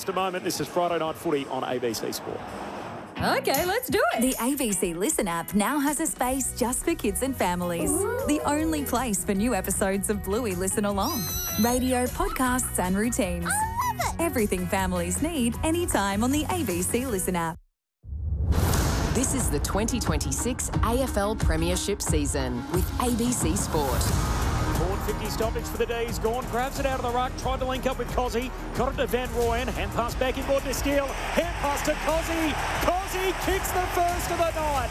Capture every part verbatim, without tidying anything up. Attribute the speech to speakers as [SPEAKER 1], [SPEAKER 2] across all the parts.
[SPEAKER 1] just a moment. This is Friday Night Footy on A B C Sport.
[SPEAKER 2] Okay, let's do it.
[SPEAKER 3] The A B C Listen app now has a space just for kids and families. Ooh. The only place for new episodes of Bluey Listen Along. Radio, podcasts and routines.
[SPEAKER 2] I love it.
[SPEAKER 3] Everything families need anytime on the A B C Listen app.
[SPEAKER 4] This is the twenty twenty-six A F L Premiership season with A B C Sport.
[SPEAKER 1] Forward fifty stoppage for the D's. Gawn grabs it out of the ruck, tried to link up with Cozzy. Got it to Van Rooyen. Hand pass back inboard to Steele. Hand pass to Cozzy. Cozzy kicks the first of the night.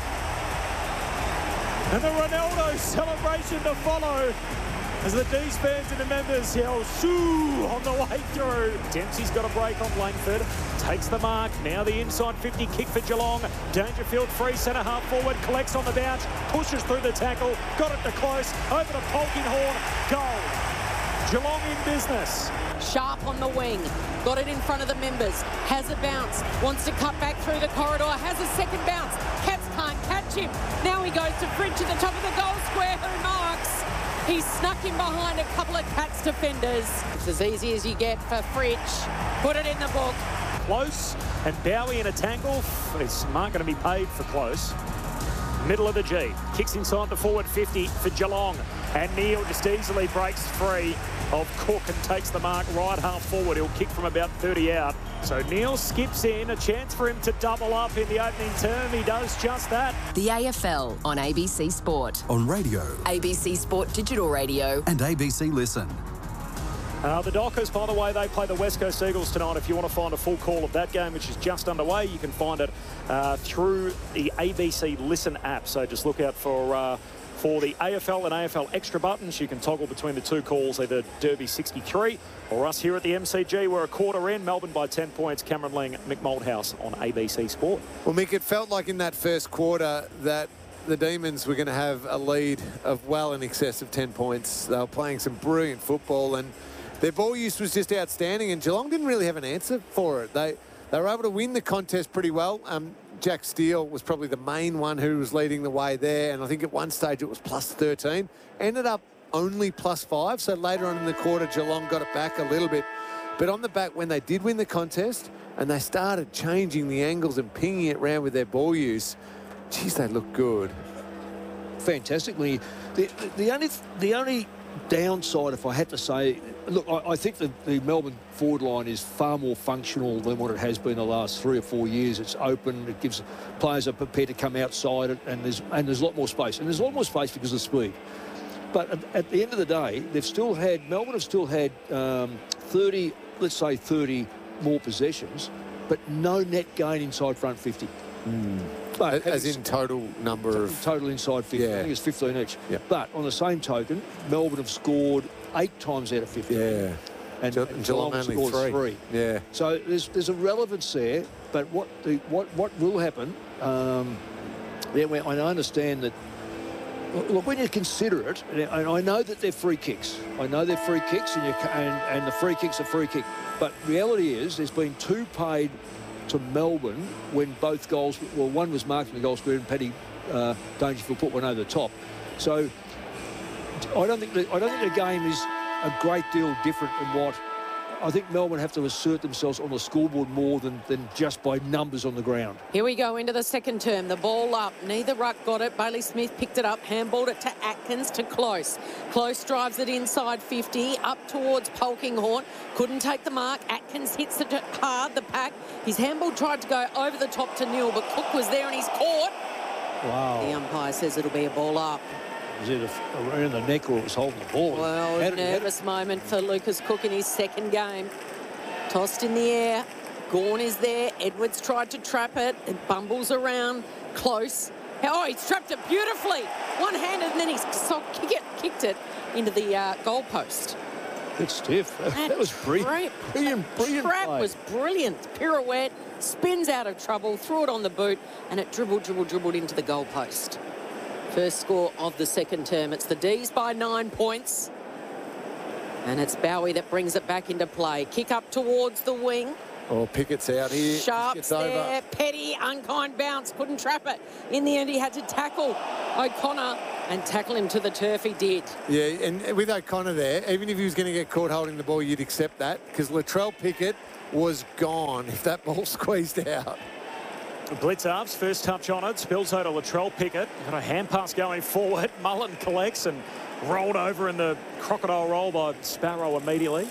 [SPEAKER 1] And the Ronaldo celebration to follow as the D's fans and the members yell shoo on the way through. Dempsey's got a break on Langford. Takes the mark. Now the inside fifty kick for Geelong. Dangerfield free centre half forward. Collects on the bounce. Pushes through the tackle. Got it to close. Over to Polkinghorn. Goal. Geelong in business.
[SPEAKER 5] Sharp on the wing. Got it in front of the members. Has a bounce. Wants to cut back through the corridor. Has a second bounce. Cats can't catch him. Now he goes to Fridge at the top of the goal square. Who marks? He snuck in behind a couple of Cats defenders. It's as easy as you get for Fridge. Put it in the book.
[SPEAKER 1] Close and Bowie in a tangle. It's not going to be paid for Close. Middle of the G. Kicks inside the forward fifty for Geelong. And Neil just easily breaks free of Cook and takes the mark right half forward. He'll kick from about thirty out. So Neil skips in. A chance for him to double up in the opening term. He does just that.
[SPEAKER 4] The A F L on A B C Sport.
[SPEAKER 6] On radio.
[SPEAKER 4] A B C Sport Digital Radio.
[SPEAKER 6] And A B C Listen.
[SPEAKER 1] Uh, the Dockers, by the way, they play the West Coast Eagles tonight. If you want to find a full call of that game, which is just underway, you can find it uh, through the A B C Listen app. So just look out for uh, for the A F L and A F L extra buttons. You can toggle between the two calls, either Derby sixty-three or us here at the M C G. We're a quarter in. Melbourne by ten points. Cameron Lang, Mick Malthouse on A B C Sport.
[SPEAKER 7] Well, Mick, it felt like in that first quarter that the Demons were going to have a lead of well in excess of ten points. They were playing some brilliant football and their ball use was just outstanding, and Geelong didn't really have an answer for it. They they were able to win the contest pretty well. Um, Jack Steele was probably the main one who was leading the way there, and I think at one stage it was plus thirteen. Ended up only plus five, so later on in the quarter, Geelong got it back a little bit. But on the back, when they did win the contest and they started changing the angles and pinging it around with their ball use, geez, they looked good.
[SPEAKER 8] Fantastically. The, the, the only the only downside, if I had to say, look, I, I think the, the Melbourne forward line is far more functional than what it has been the last three or four years. It's open. It gives players are prepared to come outside it, and there's and there's a lot more space. And there's a lot more space because of speed. But at, at the end of the day, they've still had Melbourne have still had um, thirty, let's say thirty more possessions, but no net gain inside front fifty.
[SPEAKER 7] Mm. But as in total number of...
[SPEAKER 8] Total inside fifty.
[SPEAKER 7] Yeah.
[SPEAKER 8] I think it's fifteen each.
[SPEAKER 7] Yeah.
[SPEAKER 8] But on the same token, Melbourne have scored eight times out of fifty.
[SPEAKER 7] Yeah.
[SPEAKER 8] And,
[SPEAKER 7] Ge-
[SPEAKER 8] and
[SPEAKER 7] Geelong
[SPEAKER 8] Geelong
[SPEAKER 7] only
[SPEAKER 8] scores
[SPEAKER 7] three.
[SPEAKER 8] three.
[SPEAKER 7] Yeah.
[SPEAKER 8] So there's there's a relevance there. But what the what what will happen? Um, yeah, well, I understand that. Look, when you consider it, and I know that they're free kicks. I know they're free kicks, and you ca- and, and the free kicks are free kick. But reality is, there's been two paid to Melbourne when both goals, well, one was marked in the goal square and Paddy uh, Dangerfield put one over the top. So I don't think the, I don't think the game is a great deal different than what I think Melbourne have to assert themselves on the scoreboard more than, than just by numbers on the ground.
[SPEAKER 5] Here we go into the second term. The ball up. Neither ruck got it. Bailey Smith picked it up, handballed it to Atkins, to Close. Close drives it inside fifty, up towards Polkinghorn. Couldn't take the mark. Atkins hits it hard, the pack. His handball tried to go over the top to Neil, but Cook was there and he's caught.
[SPEAKER 8] Wow.
[SPEAKER 5] The umpire says it'll be a ball up.
[SPEAKER 8] Was it around the neck or it was holding the ball?
[SPEAKER 5] Well,
[SPEAKER 8] How did-
[SPEAKER 5] nervous moment for Lucas Cook in his second game. Tossed in the air. Gawn is there. Edwards tried to trap it. It bumbles around. Close. Oh, he's trapped it beautifully. One-handed, and then he's so kick it, kicked it into the uh, goal post.
[SPEAKER 8] It's stiff. That, that was brilliant.
[SPEAKER 5] Trap,
[SPEAKER 8] Brilliant, brilliant
[SPEAKER 5] Trap
[SPEAKER 8] play.
[SPEAKER 5] was brilliant. Pirouette, spins out of trouble, threw it on the boot, and it dribbled, dribbled, dribbled into the goal post. First score of the second term. It's the D's by nine points. And it's Bowie that brings it back into play. Kick up towards the wing.
[SPEAKER 7] Oh, Pickett's out here.
[SPEAKER 5] Sharp's
[SPEAKER 7] Gets
[SPEAKER 5] there.
[SPEAKER 7] over.
[SPEAKER 5] Petty, unkind bounce. Couldn't trap it. In the end, he had to tackle O'Connor and tackle him to the turf. He did.
[SPEAKER 7] Yeah, and with O'Connor there, even if he was going to get caught holding the ball, you'd accept that because Latrell Pickett was gone if that ball squeezed out.
[SPEAKER 1] Blitzarves, first touch on it, spills over to Latrell Pickett. Got a hand pass going forward. Mullen collects and rolled over in the crocodile roll by Sparrow immediately.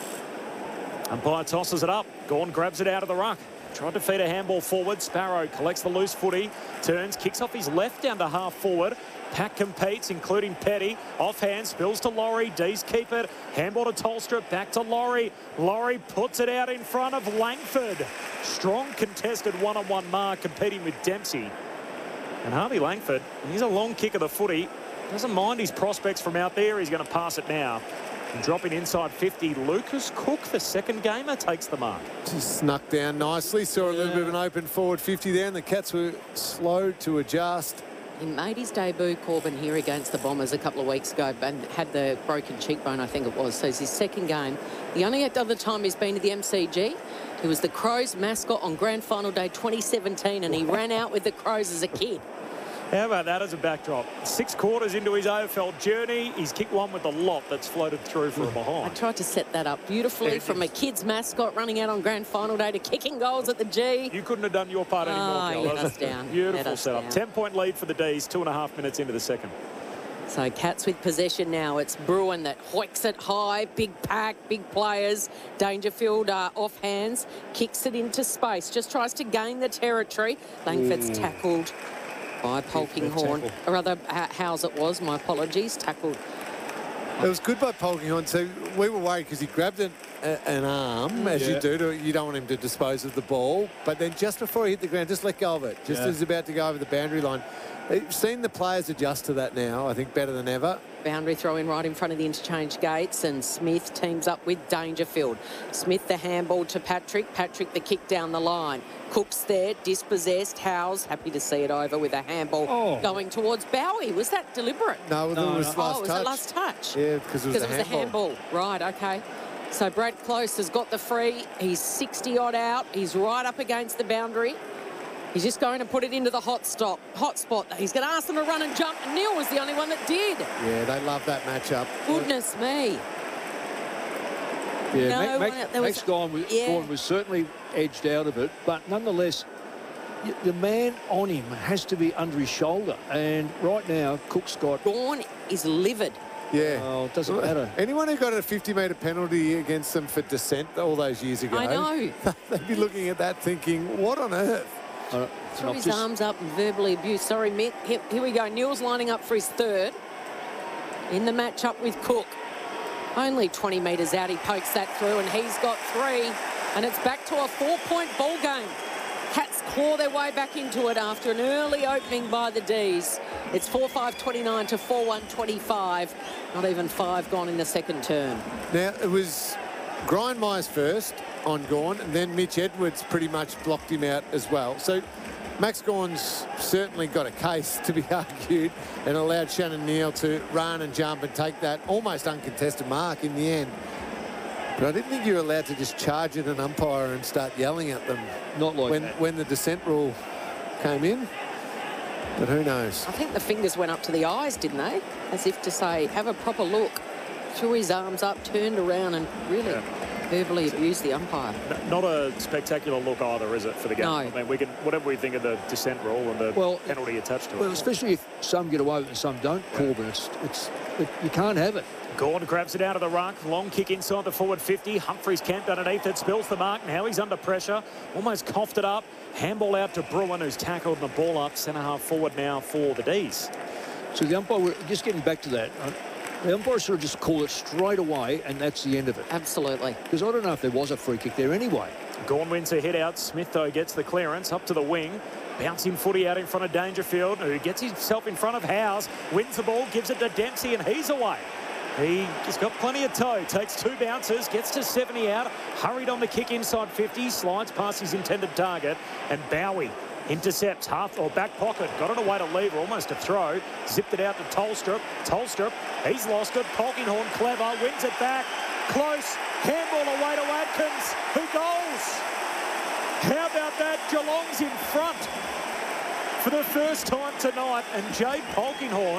[SPEAKER 1] Umpire tosses it up. Gawn grabs it out of the ruck. Tried to feed a handball forward. Sparrow collects the loose footy, turns, kicks off his left down to half forward. Pack competes, including Petty. Offhand, spills to Laurie. D's keep it. Handball to Tolstrup, back to Laurie. Laurie puts it out in front of Langford. Strong contested one-on-one mark competing with Dempsey. And Harvey Langford, he's a long kick of the footy. Doesn't mind his prospects from out there. He's going to pass it now. And dropping inside fifty, Lucas Cook, the second gamer, takes the mark.
[SPEAKER 7] Just snuck down nicely. Saw a little bit of an open forward fifty there, and the Cats were slow to adjust.
[SPEAKER 5] He made his debut, Corbin, here against the Bombers a couple of weeks ago and had the broken cheekbone, I think it was. So it's his second game. The only other time he's been to the M C G, he was the Crows mascot on Grand Final Day twenty seventeen, and he ran out with the Crows as a kid.
[SPEAKER 1] How about that as a backdrop? Six quarters into his A F L journey, he's kicked one with the lot that's floated through from behind.
[SPEAKER 5] I tried to set that up beautifully, from a kid's mascot running out on Grand Final Day to kicking goals at the G.
[SPEAKER 1] You couldn't have done your part anymore,
[SPEAKER 5] Oh,
[SPEAKER 1] Kel.
[SPEAKER 5] let
[SPEAKER 1] That was
[SPEAKER 5] us
[SPEAKER 1] a
[SPEAKER 5] down.
[SPEAKER 1] Beautiful
[SPEAKER 5] Let us
[SPEAKER 1] setup.
[SPEAKER 5] down.
[SPEAKER 1] ten-point lead for the D's, two and a half minutes into the second.
[SPEAKER 5] So Cats with possession now. It's Bruin that hoiks it high. Big pack, big players. Dangerfield uh, off hands. Kicks it into space. Just tries to gain the territory. Langford's
[SPEAKER 7] Mm.
[SPEAKER 5] tackled by Polkinghorne.
[SPEAKER 7] tackle.
[SPEAKER 5] Or rather, uh, Howes it was. My apologies. Tackled.
[SPEAKER 7] It was good by Polkinghorne. So we were worried because he grabbed an, a, an arm, as
[SPEAKER 8] Yeah.
[SPEAKER 7] you do. To, you don't want him to dispose of the ball. But then just before he hit the ground, just let go of it. Just
[SPEAKER 8] Yeah.
[SPEAKER 7] as he's about to go over the boundary line. We've seen the players adjust to that now, I think, better than ever.
[SPEAKER 5] Boundary throw in right in front of the interchange gates, and Smith teams up with Dangerfield. Smith the handball to Patrick. Patrick the kick down the line. Cook's there, dispossessed. Howes happy to see it over with a handball
[SPEAKER 8] Oh.
[SPEAKER 5] going towards Bowie. Was that deliberate?
[SPEAKER 7] No,
[SPEAKER 8] No,
[SPEAKER 7] it was
[SPEAKER 8] no.
[SPEAKER 7] last
[SPEAKER 5] oh, was
[SPEAKER 7] touch.
[SPEAKER 5] it last touch?
[SPEAKER 7] Yeah, because it was,
[SPEAKER 5] Because it was
[SPEAKER 7] a,
[SPEAKER 5] a
[SPEAKER 7] handball.
[SPEAKER 5] handball. Right, okay. So Brad Close has got the free. He's sixty odd out. He's right up against the boundary. He's just going to put it into the hot stop, hot spot. He's going to ask them to run and jump. And Neil was the only one that did.
[SPEAKER 7] Yeah, they love that matchup.
[SPEAKER 5] Goodness me.
[SPEAKER 8] Yeah,
[SPEAKER 5] No,
[SPEAKER 8] Mac, Mac,
[SPEAKER 5] one- there was-
[SPEAKER 8] Max Gawn was,
[SPEAKER 5] yeah.
[SPEAKER 8] Gawn was certainly edged out of it, but nonetheless, y- the man on him has to be under his shoulder. And right now, Cook's got...
[SPEAKER 5] Gawn is livid.
[SPEAKER 7] Yeah.
[SPEAKER 8] Oh, it doesn't matter.
[SPEAKER 7] Anyone who got a fifty metre penalty against them for dissent all those years ago,
[SPEAKER 5] I know.
[SPEAKER 7] they'd be looking at that thinking, what on earth?
[SPEAKER 8] Uh,
[SPEAKER 5] Threw
[SPEAKER 8] I've
[SPEAKER 5] his
[SPEAKER 8] just-
[SPEAKER 5] arms up and verbally abused. Sorry, Mick. Here, here we go. Neil's lining up for his third in the matchup with Cook. Only twenty metres out, he pokes that through, and he's got three. And it's back to a four-point ball game. Cats claw their way back into it after an early opening by the D's. It's four five twenty-nine to four one twenty-five. Not even five gone in the second term.
[SPEAKER 7] Now, it was Grindmeyer's first on Gawn, and then Mitch Edwards pretty much blocked him out as well. So Max Gawn's certainly got a case to be argued and allowed Shannon Neal to run and jump and take that almost uncontested mark in the end. But I didn't think you were allowed to just charge at an umpire and start yelling at them
[SPEAKER 8] Not like
[SPEAKER 7] when,
[SPEAKER 8] that.
[SPEAKER 7] when the dissent rule came in. But who knows?
[SPEAKER 5] I think the fingers went up to the eyes, didn't they? As if to say, have a proper look. Threw his arms up, turned around, and really
[SPEAKER 1] Yeah.
[SPEAKER 5] verbally abused the umpire.
[SPEAKER 1] N- Not a spectacular look either, is it, for the game?
[SPEAKER 5] No.
[SPEAKER 1] I mean, we can, whatever we think of the dissent rule and the
[SPEAKER 8] Well,
[SPEAKER 1] penalty attached to
[SPEAKER 8] Well,
[SPEAKER 1] it.
[SPEAKER 8] especially if some get away with it and some don't, Corbin. It's, it's, it, you can't have it.
[SPEAKER 1] Gordon grabs it out of the ruck. Long kick inside the forward fifty. Humphreys camped underneath it. Spills the mark. Now he's under pressure. Almost coughed it up. Handball out to Bruin, who's tackled the ball up. Centre half forward now for the D's.
[SPEAKER 8] So the umpire, we're just getting back to that. uh, The umpire sort of just called it straight away, and that's the end of it.
[SPEAKER 5] Absolutely.
[SPEAKER 8] Because I don't know if there was a free kick there anyway.
[SPEAKER 1] Gawn wins a hit out. Smith, though, gets the clearance up to the wing. Bouncing footy out in front of Dangerfield, who gets himself in front of Howes. Wins the ball, gives it to Dempsey, and he's away. He just got plenty of toe. Takes two bounces, gets to seventy out. Hurried on the kick inside fifty. Slides past his intended target. And Bowie intercepts half or back pocket. Got it away to Lever, almost a throw. Zipped it out to Tolstrup. Tolstrup, he's lost it. Polkinghorne, clever, wins it back. Close. Handball away to Atkins, who goals. How about that? Geelong's in front for the first time tonight. And Jade Polkinghorne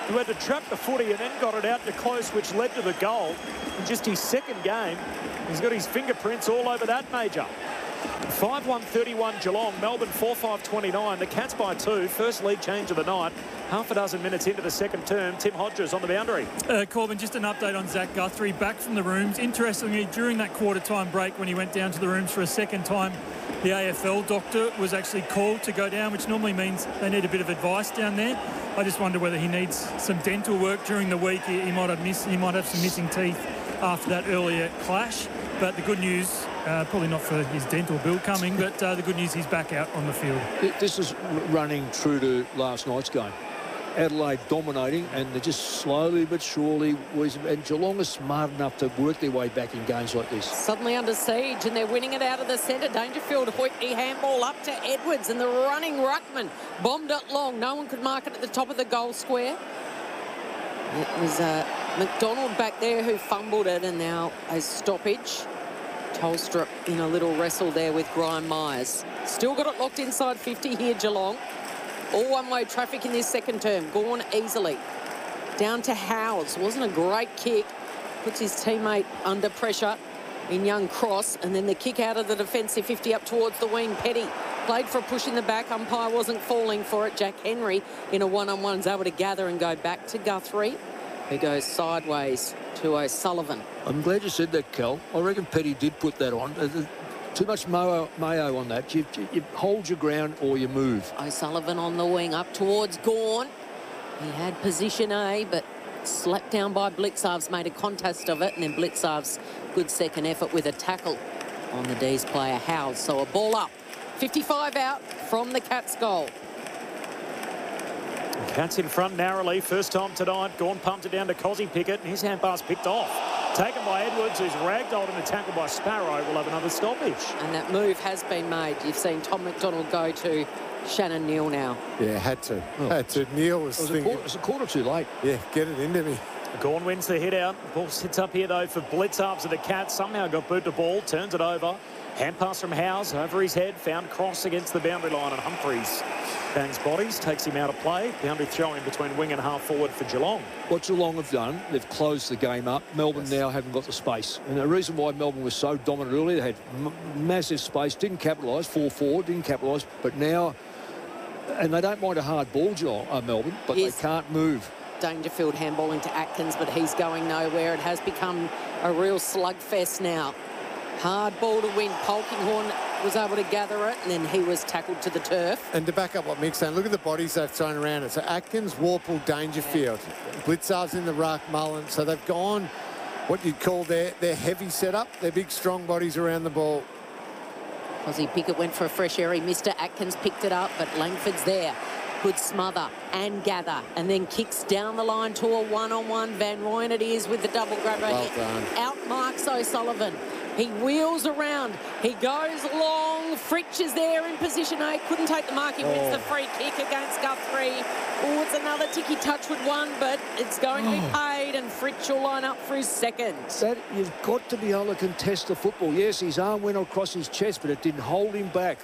[SPEAKER 1] who had to trap the footy and then got it out to close, which led to the goal. In just his second game, he's got his fingerprints all over that major. five one thirty-one Geelong, Melbourne four five twenty-nine. The Cats by two, first league change of the night. Half a dozen minutes into the second term, Tim Hodges on the boundary.
[SPEAKER 6] Uh, Corbin, just an update on Zach Guthrie, back from the rooms. Interestingly, during that quarter-time break when he went down to the rooms for a second time, the A F L doctor was actually called to go down, which normally means they need a bit of advice down there. I just wonder whether he needs some dental work during the week. He, he might have missed, he might have some missing teeth after that earlier clash. But the good news, uh, probably not for his dental bill coming, but uh, the good news, he's back out on the field.
[SPEAKER 8] This is running true to last night's game. Adelaide dominating, and they're just slowly but surely, and Geelong is smart enough to work their way back in games like this.
[SPEAKER 5] Suddenly under siege, and they're winning it out of the centre. Dangerfield, Hoytney handball up to Edwards, and the running ruckman bombed it long. No one could mark it at the top of the goal square. It was uh, McDonald back there who fumbled it, and now a stoppage. Tolstrup in a little wrestle there with Graham Myers. Still got it locked inside fifty here, Geelong. All one-way traffic in this second term. Gone easily. Down to Howes. Wasn't a great kick. Puts his teammate under pressure in young Cross. And then the kick out of the defensive fifty up towards the wing. Petty played for a push in the back. Umpire wasn't falling for it. Jack Henry in a one-on-one is able to gather and go back to Guthrie, who goes sideways to O'Sullivan.
[SPEAKER 8] I'm glad you said that, Cal. I reckon Petty did put that on. Too much mayo, mayo on that. You, you, you hold your ground or you move.
[SPEAKER 5] O'Sullivan on the wing up towards Gawn. He had position A, but slapped down by Blitzarves, made a contest of it, and then Blitzarves, good second effort with a tackle on the D's player Howes. So a ball up. fifty-five out from the Cats goal.
[SPEAKER 1] Cats in front narrowly, first time tonight. Gawn pumped it down to Cozzy Pickett, and his hand pass picked off. Taken by Edwards, who's ragdolled in a tackle by Sparrow. Will have another stoppage.
[SPEAKER 5] And that move has been made. You've seen Tom McDonald go to Shannon Neal now.
[SPEAKER 7] Yeah, had to.
[SPEAKER 8] Oh.
[SPEAKER 7] Had to. Neal was,
[SPEAKER 8] it was,
[SPEAKER 7] thinking,
[SPEAKER 8] a quarter, it was a quarter too late.
[SPEAKER 7] Yeah, get it into me.
[SPEAKER 1] Gawn wins the hit out. The ball sits up here, though, for Blitzarves of the Cats. Somehow got booted the ball, turns it over. Hand pass from Howes over his head. Found Cross against the boundary line, and Humphreys bangs bodies, takes him out of play. Boundary throw in between wing and half forward for Geelong.
[SPEAKER 8] What Geelong have done, they've closed the game up. Melbourne
[SPEAKER 7] yes.
[SPEAKER 8] now haven't got the space. And the reason why Melbourne was so dominant earlier, they had m massive space, didn't capitalise, four four, didn't capitalise. But now, and they don't mind a hard ball, Geelong, uh, Melbourne, but
[SPEAKER 5] Here's
[SPEAKER 8] they can't move.
[SPEAKER 5] Dangerfield handball into Atkins, but he's going nowhere. It has become a real slugfest now. Hard ball to win. Polkinghorne was able to gather it, and then he was tackled to the turf.
[SPEAKER 7] And to back up what Mick's saying, look at the bodies they've thrown around it. So Atkins, Warple, Dangerfield. Yeah. Blitzarves in the ruck, Mullen. So they've gone what you'd call their, their heavy setup, their big, strong bodies around the ball.
[SPEAKER 5] Cozzy Pickett went for a fresh air. Mister Atkins picked it up, but Langford's there. Good smother and gather, and then kicks down the line to a one-on-one. Van Rooyen it is with the double grabber.
[SPEAKER 7] Well done.
[SPEAKER 5] Outmarks O'Sullivan. He wheels around. He goes long. Fritsch is there in position A. Couldn't take the mark. He wins
[SPEAKER 7] Oh.
[SPEAKER 5] the free kick against Guthrie. Oh, it's another ticky touch with one, but it's going to be paid, and Fritsch will line up for his second.
[SPEAKER 8] That, you've got to be able to contest the football. Yes, his arm went across his chest, but it didn't hold him back.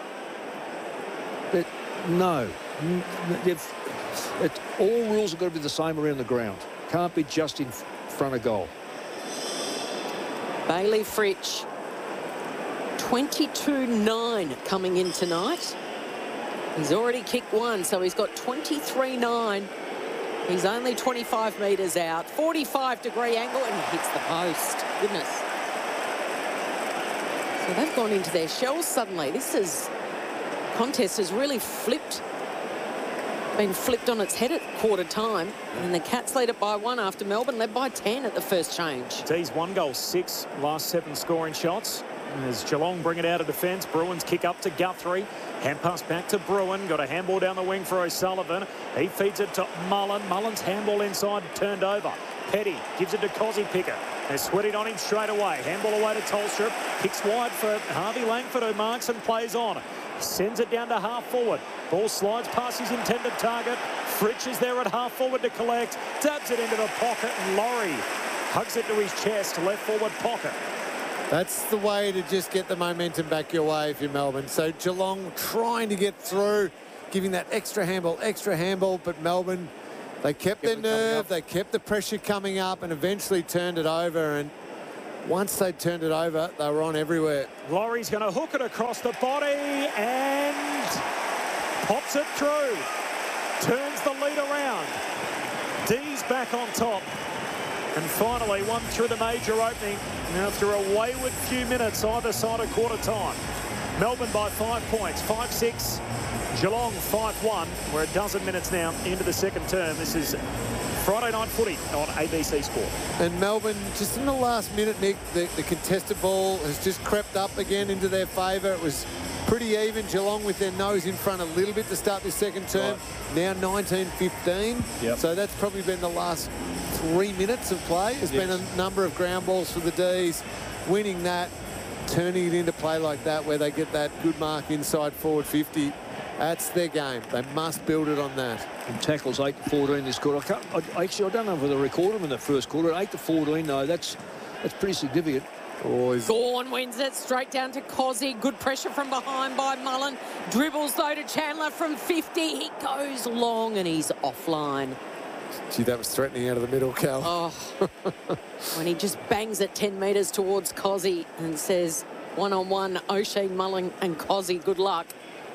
[SPEAKER 8] But no. N they've, it, all rules have got to be the same around the ground. Can't be just in front of goal.
[SPEAKER 5] Bailey Fritsch, twenty-two nine coming in tonight. He's already kicked one, so he's got twenty-three nine. He's only twenty-five metres out, forty-five degree angle, and he hits the post. Goodness. So they've gone into their shells suddenly. This is, contest has really flipped, been flipped on its head at quarter time, and the Cats lead it by one after Melbourne led by ten at the first change.
[SPEAKER 1] D's one goal, six last seven scoring shots. As Geelong bring it out of defence, Bruins kick up to Guthrie. Hand pass back to Bruin. Got a handball down the wing for O'Sullivan. He feeds it to Mullen. Mullen's handball inside, turned over. Petty gives it to Cozzy Pickett. They're sweating on him straight away. Handball away to Tolstrup. Kicks wide for Harvey Langford, who marks and plays on. Sends it down to half forward. Ball slides past his intended target. Fritsch is there at half forward to collect. Dabs it into the pocket, and Laurie hugs it to his chest. Left forward pocket.
[SPEAKER 7] That's the way to just get the momentum back your way if you're Melbourne. So Geelong trying to get through, giving that extra handball, extra handball, but Melbourne They kept their nerve, they kept the pressure coming up and eventually turned it over. And once they turned it over, they were on everywhere.
[SPEAKER 1] Laurie's going to hook it across the body and pops it through. Turns the lead around. Dee's back on top. And finally, one through the major opening. Now through a wayward few minutes either side of quarter time. Melbourne by five points, five six. Geelong five one. We're a dozen minutes now into the second term. This is Friday night footy on A B C Sport.
[SPEAKER 7] And Melbourne, just in the last minute, Nick, the, the contested ball has just crept up again into their favour. It was pretty even. Geelong with their nose in front a little bit to start this second term. Right. Now nineteen fifteen. Yep. So that's probably been the last three minutes of play. There's yes. been a number of ground balls for the D's. Winning that, turning it into play like that where they get that good mark inside forward fifty. That's their game. They must build it on that.
[SPEAKER 8] And tackles eight to fourteen this quarter. I can't, I, actually, I don't know if they record them in the first quarter. eight to fourteen, though, that's that's pretty significant.
[SPEAKER 5] Oh, Gawn wins it straight down to Cozzy. Good pressure from behind by Mullen. Dribbles, though, to Chandler from fifty. He goes long and he's offline.
[SPEAKER 7] Gee, that was threatening out of the middle, Cal.
[SPEAKER 5] Oh, when he just bangs it ten metres towards Cozzy and says, one-on-one, O'Shea, Mullen and Cozzy, good luck.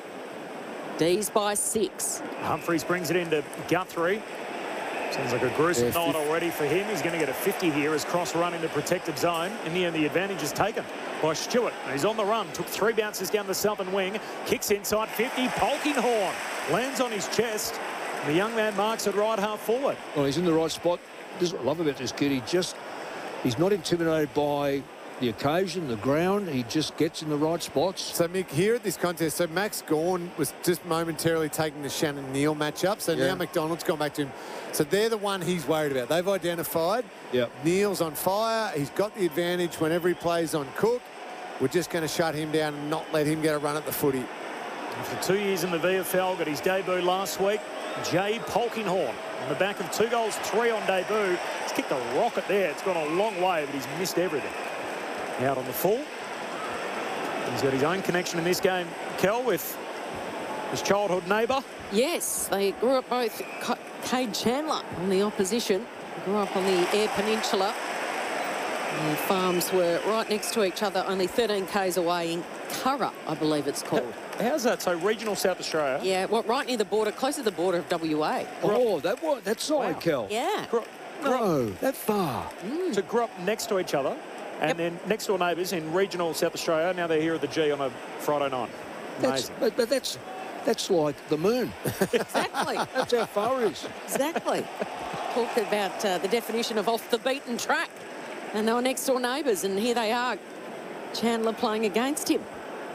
[SPEAKER 5] D's by six.
[SPEAKER 1] Humphreys brings it into Guthrie. Sounds like a gruesome yeah, night already for him. He's going to get a fifty here as Cross run into protected zone. In the end, the advantage is taken by Stewart. He's on the run. Took three bounces down the southern wing. Kicks inside fifty. Polkinghorn lands on his chest. The young man marks it right half forward.
[SPEAKER 8] Well, he's in the right spot. This is what I love about this kid. He just, he's not intimidated by the occasion, the ground. He just gets in the right spots.
[SPEAKER 7] So, Mick, here at this contest, so Max Gawn was just momentarily taking the Shannon Neal matchup. So yeah. now McDonald's gone back to him. So they're the one he's worried about. They've identified.
[SPEAKER 8] Yep.
[SPEAKER 7] Neal's on fire. He's got the advantage whenever he plays on Cook. We're just going to shut him down and not let him get a run at the footy.
[SPEAKER 1] After two years in the V F L, got his debut last week. Jade Polkinghorn on the back of two goals, three on debut. He's kicked a rocket there. It's gone a long way, but he's missed everything. Out on the full. He's got his own connection in this game, Kel, with his childhood neighbour.
[SPEAKER 5] Yes, they grew up both. Cade Chandler on the opposition. Grew up on the Eyre Peninsula. Their farms were right next to each other, only thirteen kays away in Curra, I believe it's called.
[SPEAKER 1] How's that? So regional South Australia?
[SPEAKER 5] Yeah, well, right near the border, close to the border of W A.
[SPEAKER 8] Oh, that what? That side, wow. Kel.
[SPEAKER 5] Yeah.
[SPEAKER 1] Grew, grew
[SPEAKER 8] no,
[SPEAKER 1] up,
[SPEAKER 8] that far.
[SPEAKER 1] Mm. So grew up next to each other. And yep. then next door neighbours in regional South Australia. Now they're here at the G on a Friday night.
[SPEAKER 8] That's, but, but that's that's like the moon.
[SPEAKER 5] Exactly.
[SPEAKER 8] That's how far it is.
[SPEAKER 5] Exactly. Talk about uh, the definition of off the beaten track. And they were next door neighbours, and here they are. Chandler playing against him.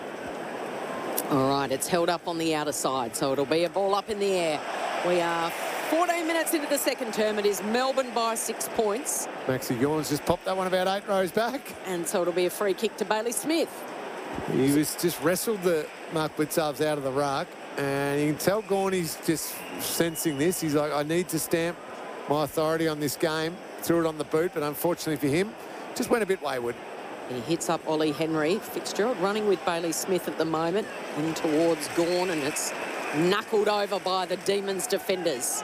[SPEAKER 5] All right, it's held up on the outer side, so it'll be a ball up in the air. We are fourteen minutes into the second term. It is Melbourne by six points.
[SPEAKER 7] Maxi Gawn's just popped that one about eight rows back.
[SPEAKER 5] And so it'll be a free kick to Bailey Smith.
[SPEAKER 7] He was just wrestled the Mark Blitzarves out of the ruck. And you can tell Gawney's just sensing this. He's like, I need to stamp my authority on this game. Threw it on the boot, but unfortunately for him, just went a bit wayward.
[SPEAKER 5] He hits up Ollie Henry. Fitzgerald running with Bailey Smith at the moment. And towards Gawn, and it's knuckled over by the Demons defenders.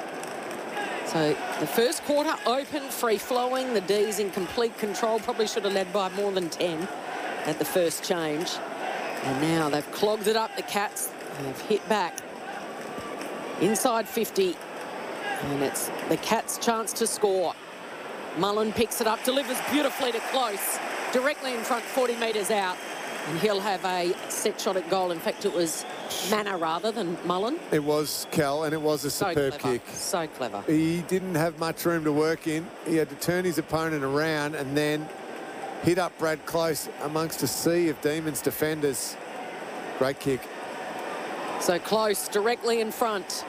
[SPEAKER 5] So the first quarter open, free-flowing. The D's in complete control. Probably should have led by more than ten at the first change. And now they've clogged it up, the Cats. They've hit back inside fifty. And it's the Cats' chance to score. Mullen picks it up, delivers beautifully to Close. Directly in front, forty metres out. And he'll have a set shot at goal. In fact, it was Manor rather than Mullen.
[SPEAKER 7] It was, Cal, and it was a
[SPEAKER 5] so
[SPEAKER 7] superb
[SPEAKER 5] clever.
[SPEAKER 7] kick.
[SPEAKER 5] So clever.
[SPEAKER 7] He didn't have much room to work in. He had to turn his opponent around and then hit up Brad Close amongst a sea of Demons defenders. Great kick.
[SPEAKER 5] So Close directly in front.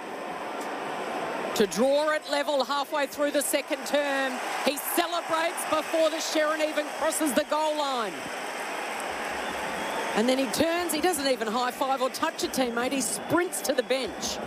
[SPEAKER 5] To draw it level halfway through the second term. He celebrates before the Sherrin even crosses the goal line. And then he turns, he doesn't even high-five or touch a teammate, he sprints to the bench.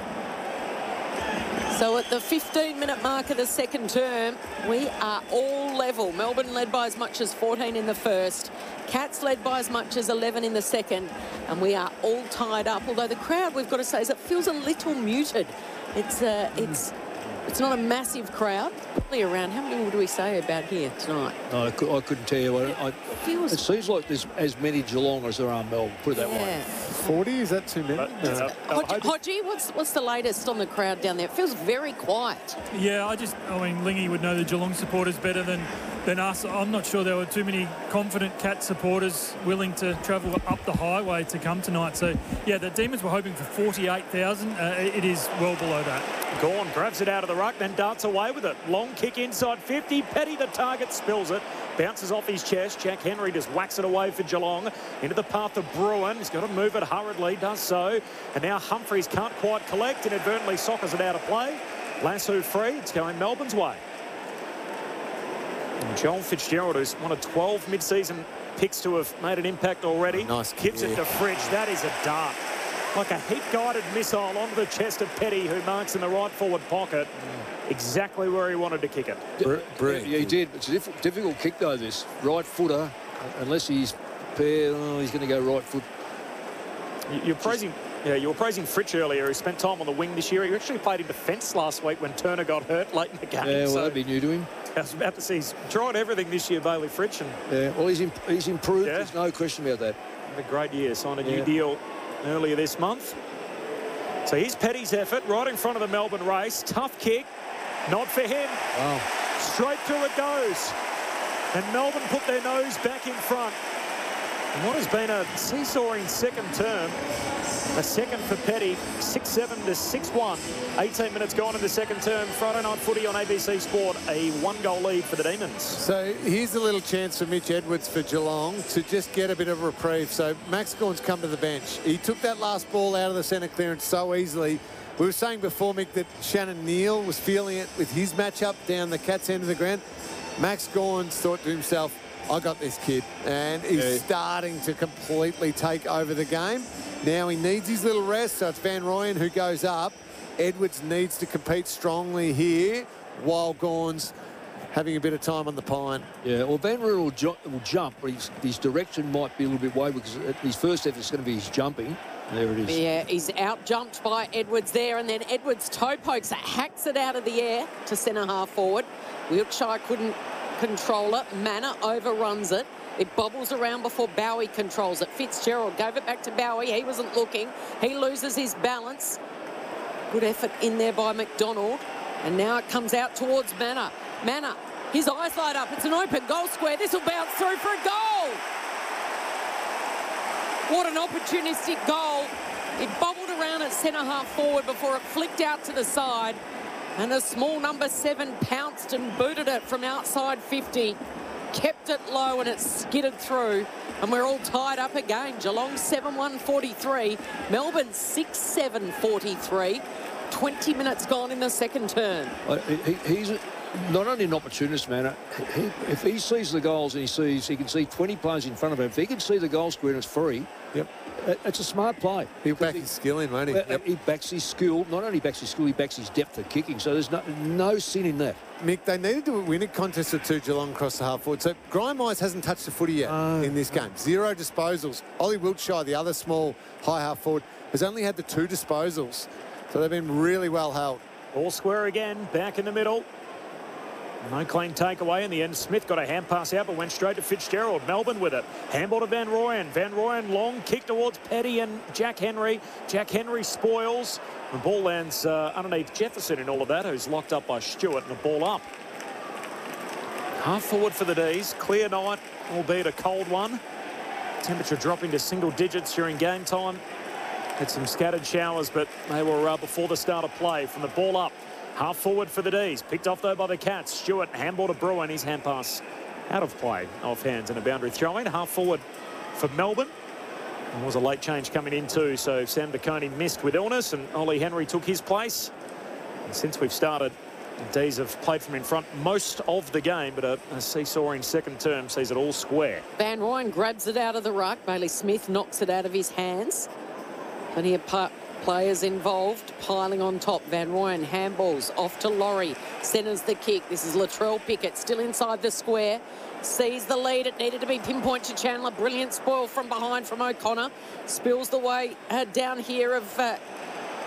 [SPEAKER 5] So at the fifteen minute mark of the second term, we are all level. Melbourne led by as much as fourteen in the first. Cats led by as much as eleven in the second. And we are all tied up. Although the crowd, we've got to say, is it feels a little muted. It's, uh, it's It's not a massive crowd. Probably around, how many would we say about here tonight?
[SPEAKER 8] No, I, could, I couldn't tell you. I, I,
[SPEAKER 5] feels-
[SPEAKER 8] it seems like there's as many Geelong as there are Melbourne, put it that way.
[SPEAKER 5] Yeah.
[SPEAKER 7] forty, is that too many?
[SPEAKER 1] But,
[SPEAKER 7] No.
[SPEAKER 1] uh,
[SPEAKER 5] Hodgie, Hodgie, what's, what's the latest on the crowd down there? It feels very quiet.
[SPEAKER 6] Yeah, I just, I mean, Lingy would know the Geelong supporters better than, than us. I'm not sure there were too many confident Cat supporters willing to travel up the highway to come tonight. So, yeah, the Demons were hoping for forty-eight thousand. Uh, it is well below that.
[SPEAKER 1] Gawn grabs it out of the ruck, then darts away with it. Long kick inside fifty. Petty, the target, spills it. Bounces off his chest. Jack Henry just whacks it away for Geelong. Into the path of Bruin. He's got to move it hurriedly, does so. And now Humphreys can't quite collect. Inadvertently soccers it out of play. Lasso free. It's going Melbourne's way. And Joel Fitzgerald, who's one of twelve mid-season picks to have made an impact already.
[SPEAKER 7] Nice
[SPEAKER 1] Gives
[SPEAKER 7] kick.
[SPEAKER 1] it to Fridge. That is a dart. Like a heat-guided missile onto the chest of Petty, who marks in the right forward pocket. Exactly where he wanted to kick it.
[SPEAKER 7] Br-
[SPEAKER 8] Yeah,
[SPEAKER 7] brilliant.
[SPEAKER 8] he did. It's a diff- difficult kick, though, this. Right footer, unless he's pair, oh, he's going to go right foot.
[SPEAKER 1] You- You're praising, yeah, you were praising Fritsch earlier, who spent time on the wing this year. He actually played in defence last week when Turner got hurt late in the game.
[SPEAKER 8] Yeah, well,
[SPEAKER 1] so
[SPEAKER 8] that'd be new to him.
[SPEAKER 1] I was about to say he's tried everything this year, Bailey Fritsch, and
[SPEAKER 8] Yeah, well, he's, imp- he's improved.
[SPEAKER 1] Yeah.
[SPEAKER 8] There's no question about that.
[SPEAKER 1] had a great year. Signed a new
[SPEAKER 8] Yeah.
[SPEAKER 1] deal earlier this month. So here's Petty's effort right in front of the Melbourne race. Tough kick. Not for him.
[SPEAKER 8] Wow.
[SPEAKER 1] Straight through it goes. And Melbourne put their nose back in front. And what has been a seesawing second term. A second for Petty. six seven to six one. eighteen minutes gone in the second term. Friday night footy on A B C Sport. A one-goal lead for the Demons.
[SPEAKER 7] So here's a little chance for Mitch Edwards for Geelong to just get a bit of a reprieve. So Max Gawn's come to the bench. He took that last ball out of the centre clearance so easily. We were saying before, Mick, that Shannon Neal was feeling it with his matchup down the Cats' end of the ground. Max Gawn's thought to himself, I got this kid. And he's
[SPEAKER 8] Yeah.
[SPEAKER 7] starting to completely take over the game. Now he needs his little rest, so it's Van Rooyen who goes up. Edwards needs to compete strongly here while Gawn's having a bit of time on the pine.
[SPEAKER 8] Yeah, well, Van Rooyen will, ju- will jump, but his, his direction might be a little bit way because his first effort is going to be his jumping. There it is.
[SPEAKER 5] Yeah, he's out-jumped by Edwards there, and then Edwards toe pokes it, hacks it out of the air to centre half forward. Wiltshire couldn't control it. Manor overruns it. It bobbles around before Bowie controls it. Fitzgerald gave it back to Bowie. He wasn't looking. He loses his balance. Good effort in there by McDonald. And now it comes out towards Manor. Manor, his eyes light up. It's an open goal square. This will bounce through for a goal. What an opportunistic goal. It bobbled around at centre half forward before it flicked out to the side. And a small number seven pounced and booted it from outside fifty. Kept it low and it skidded through. And we're all tied up again. Geelong seven one forty-three. Melbourne six seven forty-three. twenty minutes gone in the second turn.
[SPEAKER 8] Uh, he, he's not only an opportunist, man. He, if he sees the goals and he sees, he can see twenty players in front of him. If he can see the goal square and it's free,
[SPEAKER 7] Yep.
[SPEAKER 8] it's a smart play.
[SPEAKER 7] He'll back his skill in, won't he?
[SPEAKER 8] Well,
[SPEAKER 7] Yep.
[SPEAKER 8] He backs his skill. Not only backs his skill, he backs his depth of kicking. So there's no, no sin in that.
[SPEAKER 7] Mick, they needed to win a contest or two, Geelong across the half forward. So Grime Eyes hasn't touched the footy yet
[SPEAKER 8] No.
[SPEAKER 7] in this game. Zero disposals. Ollie Wiltshire, the other small high half forward, has only had the two disposals. So they've been really well held.
[SPEAKER 1] All square again, back in the middle. No clean takeaway in the end. Smith got a hand pass out but went straight to Fitzgerald. Melbourne with it. Handball to Van Rooyen. Van Rooyen long kick towards Petty and Jack Henry. Jack Henry spoils. The ball lands uh, underneath Jefferson in all of that, who's locked up by Stewart, and a ball up. Half forward for the D's. Clear night, albeit a cold one. Temperature dropping to single digits during game time. Had some scattered showers, but they were uh, before the start of play. From the ball up. Half forward for the D's. Picked off, though, by the Cats. Stewart, handball to Bruin. His hand pass out of play. Off hands and a boundary throw-in. Half forward for Melbourne. There was a late change coming in, too. So Sam Baconi missed with illness, and Ollie Henry took his place. And since we've started, the D's have played from in front most of the game, but a, a seesawing second term sees it all square.
[SPEAKER 5] Van Rooyen grabs it out of the ruck. Bailey Smith knocks it out of his hands. Plenty of pa players involved, piling on top. Van Rooyen handballs off to Laurie. Centres the kick. This is Latrell Pickett, still inside the square. Sees the lead. It needed to be pinpoint to Chandler. Brilliant spoil from behind from O'Connor. Spills the way uh, down here of uh,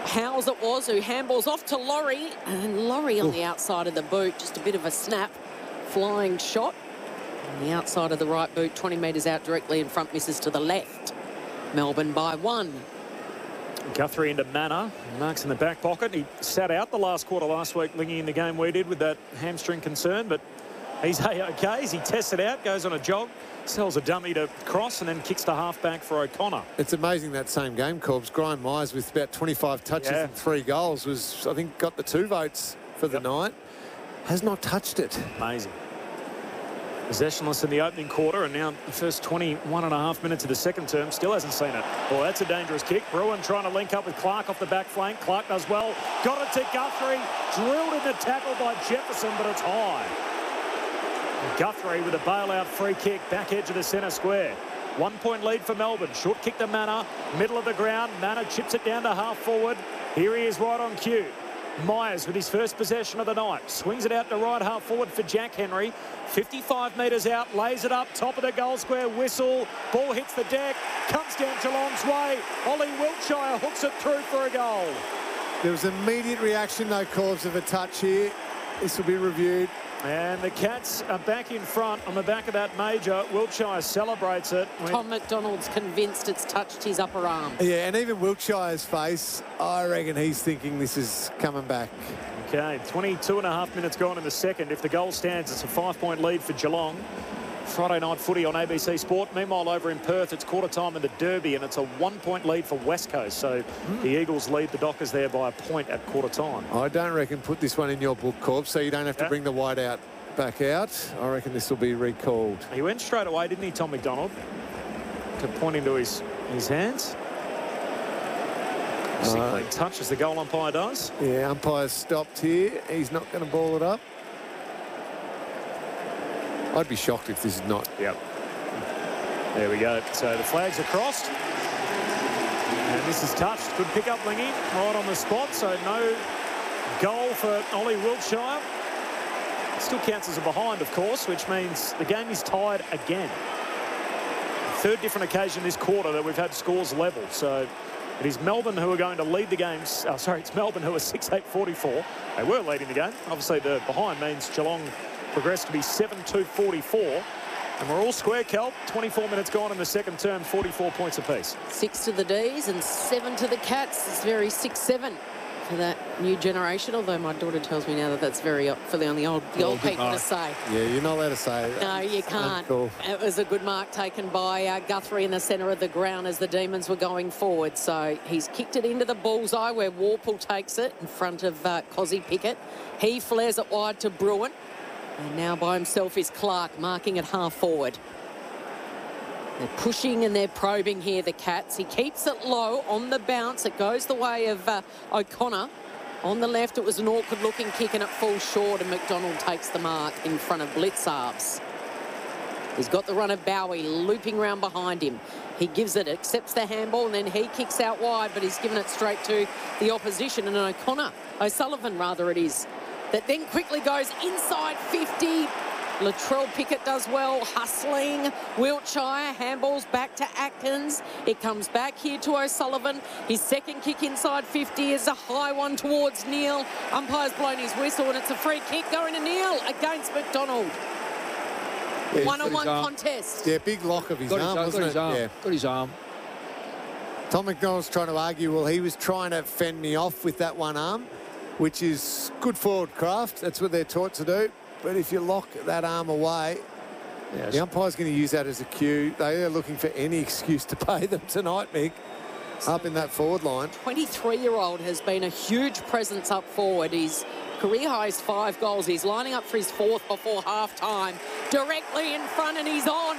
[SPEAKER 5] Howes it was, who handballs off to Laurie, and Laurie on Ooh. the outside of the boot, just a bit of a snap, flying shot. On the outside of the right boot, twenty metres out directly in front, misses to the left. Melbourne by one.
[SPEAKER 1] Guthrie into Manor. Marks in the back pocket. He sat out the last quarter last week, linking in the game we did with that hamstring concern, but he's A-OK. He tests it out, goes on a jog, sells a dummy to Cross, and then kicks to half-back for O'Connor.
[SPEAKER 7] It's amazing that same game, Corbs. Brian Myers with about twenty-five touches yeah. and three goals was, I think, got the two votes for the yep. night. Has not touched it.
[SPEAKER 1] Amazing. Possessionless in the opening quarter, and now the first twenty-one and a half minutes of the second term, still hasn't seen it. Oh, that's a dangerous kick. Bruin trying to link up with Clark off the back flank. Clark does well. Got it to Guthrie. Drilled in the tackle by Jefferson, but it's high. And Guthrie with a bailout free kick, back edge of the centre square. One point lead for Melbourne. Short kick to Manor, middle of the ground. Manor chips it down to half forward. Here he is right on cue. Myers with his first possession of the night. Swings it out to right half forward for Jack Henry. fifty-five metres out, lays it up, top of the goal square, whistle. Ball hits the deck, comes down Geelong's way. Ollie Wiltshire hooks it through for a goal.
[SPEAKER 7] There was immediate reaction, though, Corbs, of a touch here. This will be reviewed.
[SPEAKER 1] And the Cats are back in front on the back of that major. Wiltshire celebrates it.
[SPEAKER 5] Tom McDonald's convinced it's touched his upper arm.
[SPEAKER 7] Yeah, and even Wiltshire's face, I reckon he's thinking this is coming back.
[SPEAKER 1] Okay, twenty-two and a half minutes gone in the second. If the goal stands, it's a five-point lead for Geelong. Friday night footy on A B C Sport. Meanwhile, over in Perth, it's quarter time in the Derby, and it's a one-point lead for West Coast. So mm. the Eagles lead the Dockers there by a point at quarter time.
[SPEAKER 7] I don't reckon put this one in your book, Corb, so you don't have to yeah. bring the white out back out. I reckon this will be recalled.
[SPEAKER 1] He went straight away, didn't he, Tom McDonald? To pointing to his, his hands. Uh, touch as the goal umpire does.
[SPEAKER 7] Yeah, umpire's stopped here. He's not going to ball it up. I'd be shocked if this is not.
[SPEAKER 1] Yep. There we go. So the flags are crossed. And this is touched. Good pick up, Lingy, right on the spot. So no goal for Ollie Wiltshire. Still counts as a behind, of course, which means the game is tied again. Third different occasion this quarter that we've had scores level. So it is Melbourne who are going to lead the game. Oh, sorry, it's Melbourne who are six eight forty-four. They were leading the game. Obviously, the behind means Geelong progressed to be seven two forty-four. And we're all square, Kel. twenty-four minutes gone in the second term, forty-four points apiece.
[SPEAKER 5] Six to the D's and seven to the Cats. It's very six seven for that new generation, although my daughter tells me now that that's very fully on the old, the old people mark to say.
[SPEAKER 7] Yeah, you're not allowed to say that.
[SPEAKER 5] No, you can't.
[SPEAKER 7] Cool.
[SPEAKER 5] It was a good mark taken by uh, Guthrie in the centre of the ground as the Demons were going forward. So he's kicked it into the bullseye where Warple takes it in front of uh, Cozzy Pickett. He flares it wide to Bruin. And now by himself is Clark, marking it half forward. They're pushing and they're probing here, the Cats. He keeps it low on the bounce. It goes the way of uh, O'Connor. On the left, it was an awkward-looking kick and it falls short, and McDonald takes the mark in front of Blitzarves. He's got the run of Bowie looping round behind him. He gives it, accepts the handball, and then he kicks out wide, but he's given it straight to the opposition, and O'Connor, O'Sullivan rather it is, that then quickly goes inside fifty. Latrell Pickett does well, hustling. Wiltshire handballs back to Atkins. It comes back here to O'Sullivan. His second kick inside fifty is a high one towards Neil. Umpire's blown his whistle and it's a free kick going to Neil against McDonald.
[SPEAKER 7] Yeah,
[SPEAKER 5] One-on-one contest.
[SPEAKER 7] Yeah, big lock of his
[SPEAKER 8] got
[SPEAKER 7] arm,
[SPEAKER 8] his,
[SPEAKER 7] wasn't
[SPEAKER 8] got his
[SPEAKER 7] it?
[SPEAKER 8] arm.
[SPEAKER 7] Yeah.
[SPEAKER 8] Got his arm.
[SPEAKER 7] Tom McDonald's trying to argue, well, he was trying to fend me off with that one arm, which is good forward craft. That's what they're taught to do. But if you lock that arm away, yes. the umpire's going to use that as a cue. They are looking for any excuse to pay them tonight, Mick, up in that forward line.
[SPEAKER 5] twenty-three-year-old has been a huge presence up forward. He's career high is five goals. He's lining up for his fourth before half-time. Directly in front and he's on.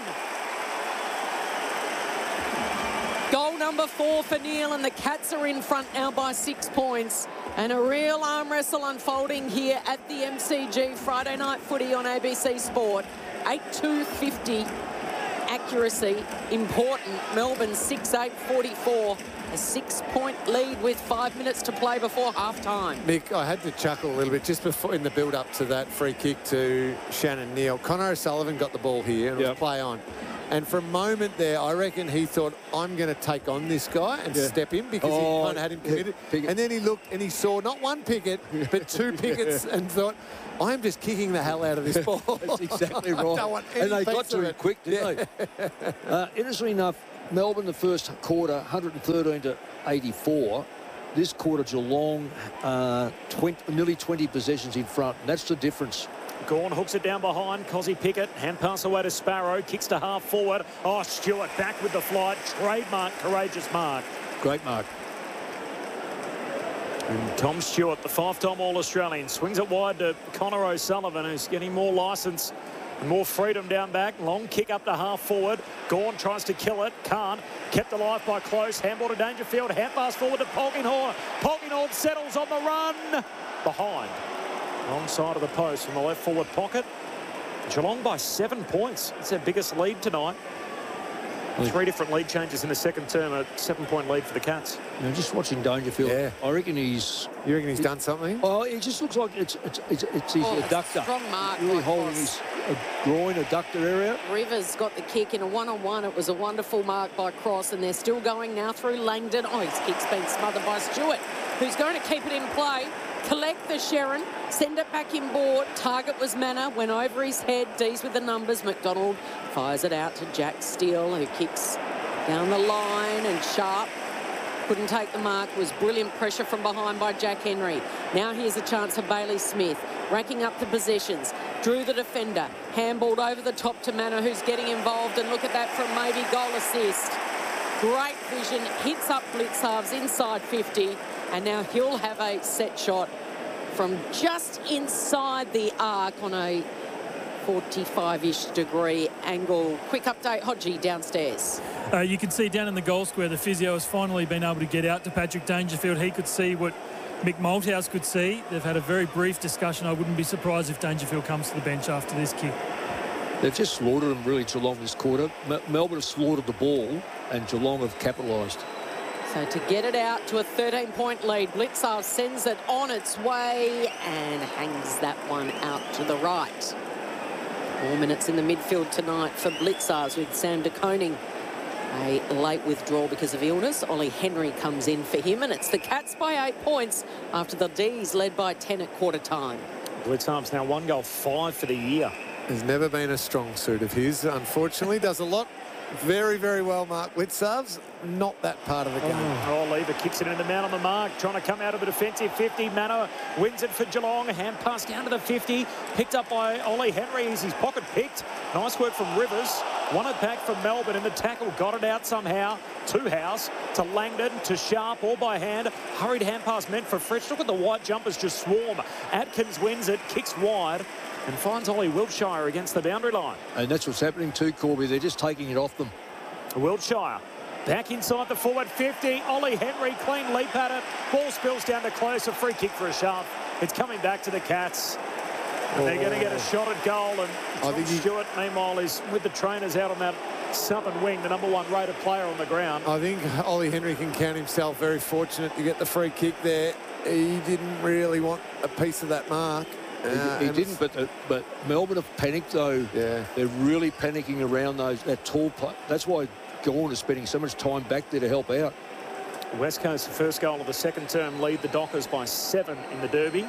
[SPEAKER 5] Goal number four for Neil, and the Cats are in front now by six points. And a real arm wrestle unfolding here at the M C G. Friday night footy on A B C Sport. eight two fifty. Accuracy important. Melbourne six eight forty-four. A six-point lead with five minutes to play before half-time.
[SPEAKER 7] Mick, I had to chuckle a little bit just before in the build-up to that free kick to Shannon Neal. Connor O'Sullivan got the ball here and yep. it was play on. And for a moment there, I reckon he thought, I'm going to take on this guy and
[SPEAKER 8] Yeah.
[SPEAKER 7] step in because
[SPEAKER 8] Oh,
[SPEAKER 7] he kind of had him
[SPEAKER 8] yeah,
[SPEAKER 7] committed.
[SPEAKER 8] Pickett.
[SPEAKER 7] And then he looked and he saw not one Pickett, but two Pickets and thought, I'm just kicking the hell out of this ball.
[SPEAKER 8] That's exactly
[SPEAKER 7] I
[SPEAKER 8] right.
[SPEAKER 7] don't want any
[SPEAKER 8] And they
[SPEAKER 7] piece
[SPEAKER 8] got to
[SPEAKER 7] of
[SPEAKER 8] him
[SPEAKER 7] it.
[SPEAKER 8] quick, didn't they? uh, interestingly enough, Melbourne the first quarter, one hundred thirteen to eighty-four. This quarter, Geelong, uh, twenty, nearly twenty possessions in front. And that's the difference.
[SPEAKER 1] Gawn hooks it down behind. Cozzy Pickett. Hand pass away to Sparrow. Kicks to half forward. Oh, Stewart back with the flight. Trademark, courageous mark.
[SPEAKER 8] Great mark.
[SPEAKER 1] And Tom Stewart, the five-time All-Australian, swings it wide to Connor O'Sullivan, who's getting more licence and more freedom down back. Long kick up to half forward. Gawn tries to kill it. Can't. Kept alive by Close. Handball to Dangerfield. Hand pass forward to Polkinghorn. Polkinghorn settles on the run. Behind. Wrong side of the post from the left forward pocket. Geelong by seven points. It's their biggest lead tonight. Three different lead changes in the second term. A seven-point lead for the Cats.
[SPEAKER 8] You know, just watching Dangerfield,
[SPEAKER 7] Yeah.
[SPEAKER 8] I reckon he's...
[SPEAKER 7] You reckon he's done something?
[SPEAKER 8] Oh, it just looks like it's it's it's, it's his
[SPEAKER 5] Oh, it's a
[SPEAKER 8] adductor.
[SPEAKER 5] strong mark
[SPEAKER 8] Really
[SPEAKER 5] by
[SPEAKER 8] holding
[SPEAKER 5] Cross.
[SPEAKER 8] his uh, groin adductor area.
[SPEAKER 5] Rivers got the kick in a one-on-one. It was a wonderful mark by Cross, and they're still going now through Langdon. Oh, his kick's been smothered by Stewart, who's going to keep it in play. Collect the Sherrin, send it back in board. Target was Manor, went over his head. D's with the numbers. McDonald fires it out to Jack Steele, who kicks down the line, and Sharp couldn't take the mark. Was brilliant pressure from behind by Jack Henry. Now here's a chance for Bailey Smith, racking up the possessions. Drew the defender, handballed over the top to Manor, who's getting involved, and look at that from maybe goal assist. Great vision, hits up blitz halves inside fifty, and now he'll have a set shot from just inside the arc on a forty-five-ish degree angle. Quick update, Hodgie downstairs.
[SPEAKER 6] Uh, you can see down in the goal square, the physio has finally been able to get out to Patrick Dangerfield. He could see what Mick Malthouse could see. They've had a very brief discussion. I wouldn't be surprised if Dangerfield comes to the bench after this kick.
[SPEAKER 8] They've just slaughtered them really, Geelong, this quarter. M- Melbourne have slaughtered the ball, and Geelong have capitalised.
[SPEAKER 5] So to get it out to a thirteen-point lead, Blitzar sends it on its way and hangs that one out to the right. Four minutes in the midfield tonight for Blitzars with Sam De Koning. A late withdrawal because of illness. Ollie Henry comes in for him, and it's the Cats by eight points after the D's led by ten at quarter time.
[SPEAKER 1] Blitzarm's now one goal, five for the year.
[SPEAKER 7] There's never been a strong suit of his, unfortunately. Does a lot very, very well, Mark Blitzarves. Not that part of the game.
[SPEAKER 1] Oh, Lever kicks it into the man on the mark, trying to come out of a defensive fifty. Manor wins it for Geelong. A hand pass down to the fifty. Picked up by Ollie Henry. Is his pocket picked? Nice work from Rivers. Won it back from Melbourne, and the tackle got it out somehow. To House, to Langdon, to Sharp, all by hand. Hurried hand pass meant for Fritsch. Look at the white jumpers just swarm. Atkins wins it, kicks wide, and finds Ollie Wiltshire against the boundary line.
[SPEAKER 8] And that's what's happening too, Corby. They're just taking it off them.
[SPEAKER 1] Wiltshire back inside the forward fifty. Ollie Henry, clean leap at it. Ball spills down to Close. A free kick for a Sharp. It's coming back to the Cats. And they're going to get a shot at goal. And Tom
[SPEAKER 7] think he-
[SPEAKER 1] Stewart, meanwhile, is with the trainers out on that southern wing, the number one rated player on the ground.
[SPEAKER 7] I think Ollie Henry can count himself very fortunate to get the free kick there. He didn't really want a piece of that mark.
[SPEAKER 8] He,
[SPEAKER 7] Uh,
[SPEAKER 8] he
[SPEAKER 7] and
[SPEAKER 8] didn't, but uh, but Melbourne have panicked though.
[SPEAKER 7] Yeah.
[SPEAKER 8] They're really panicking around those that tall play. That's why Gawn is spending so much time back there to help out.
[SPEAKER 1] West Coast, the first goal of the second term, lead the Dockers by seven in the Derby.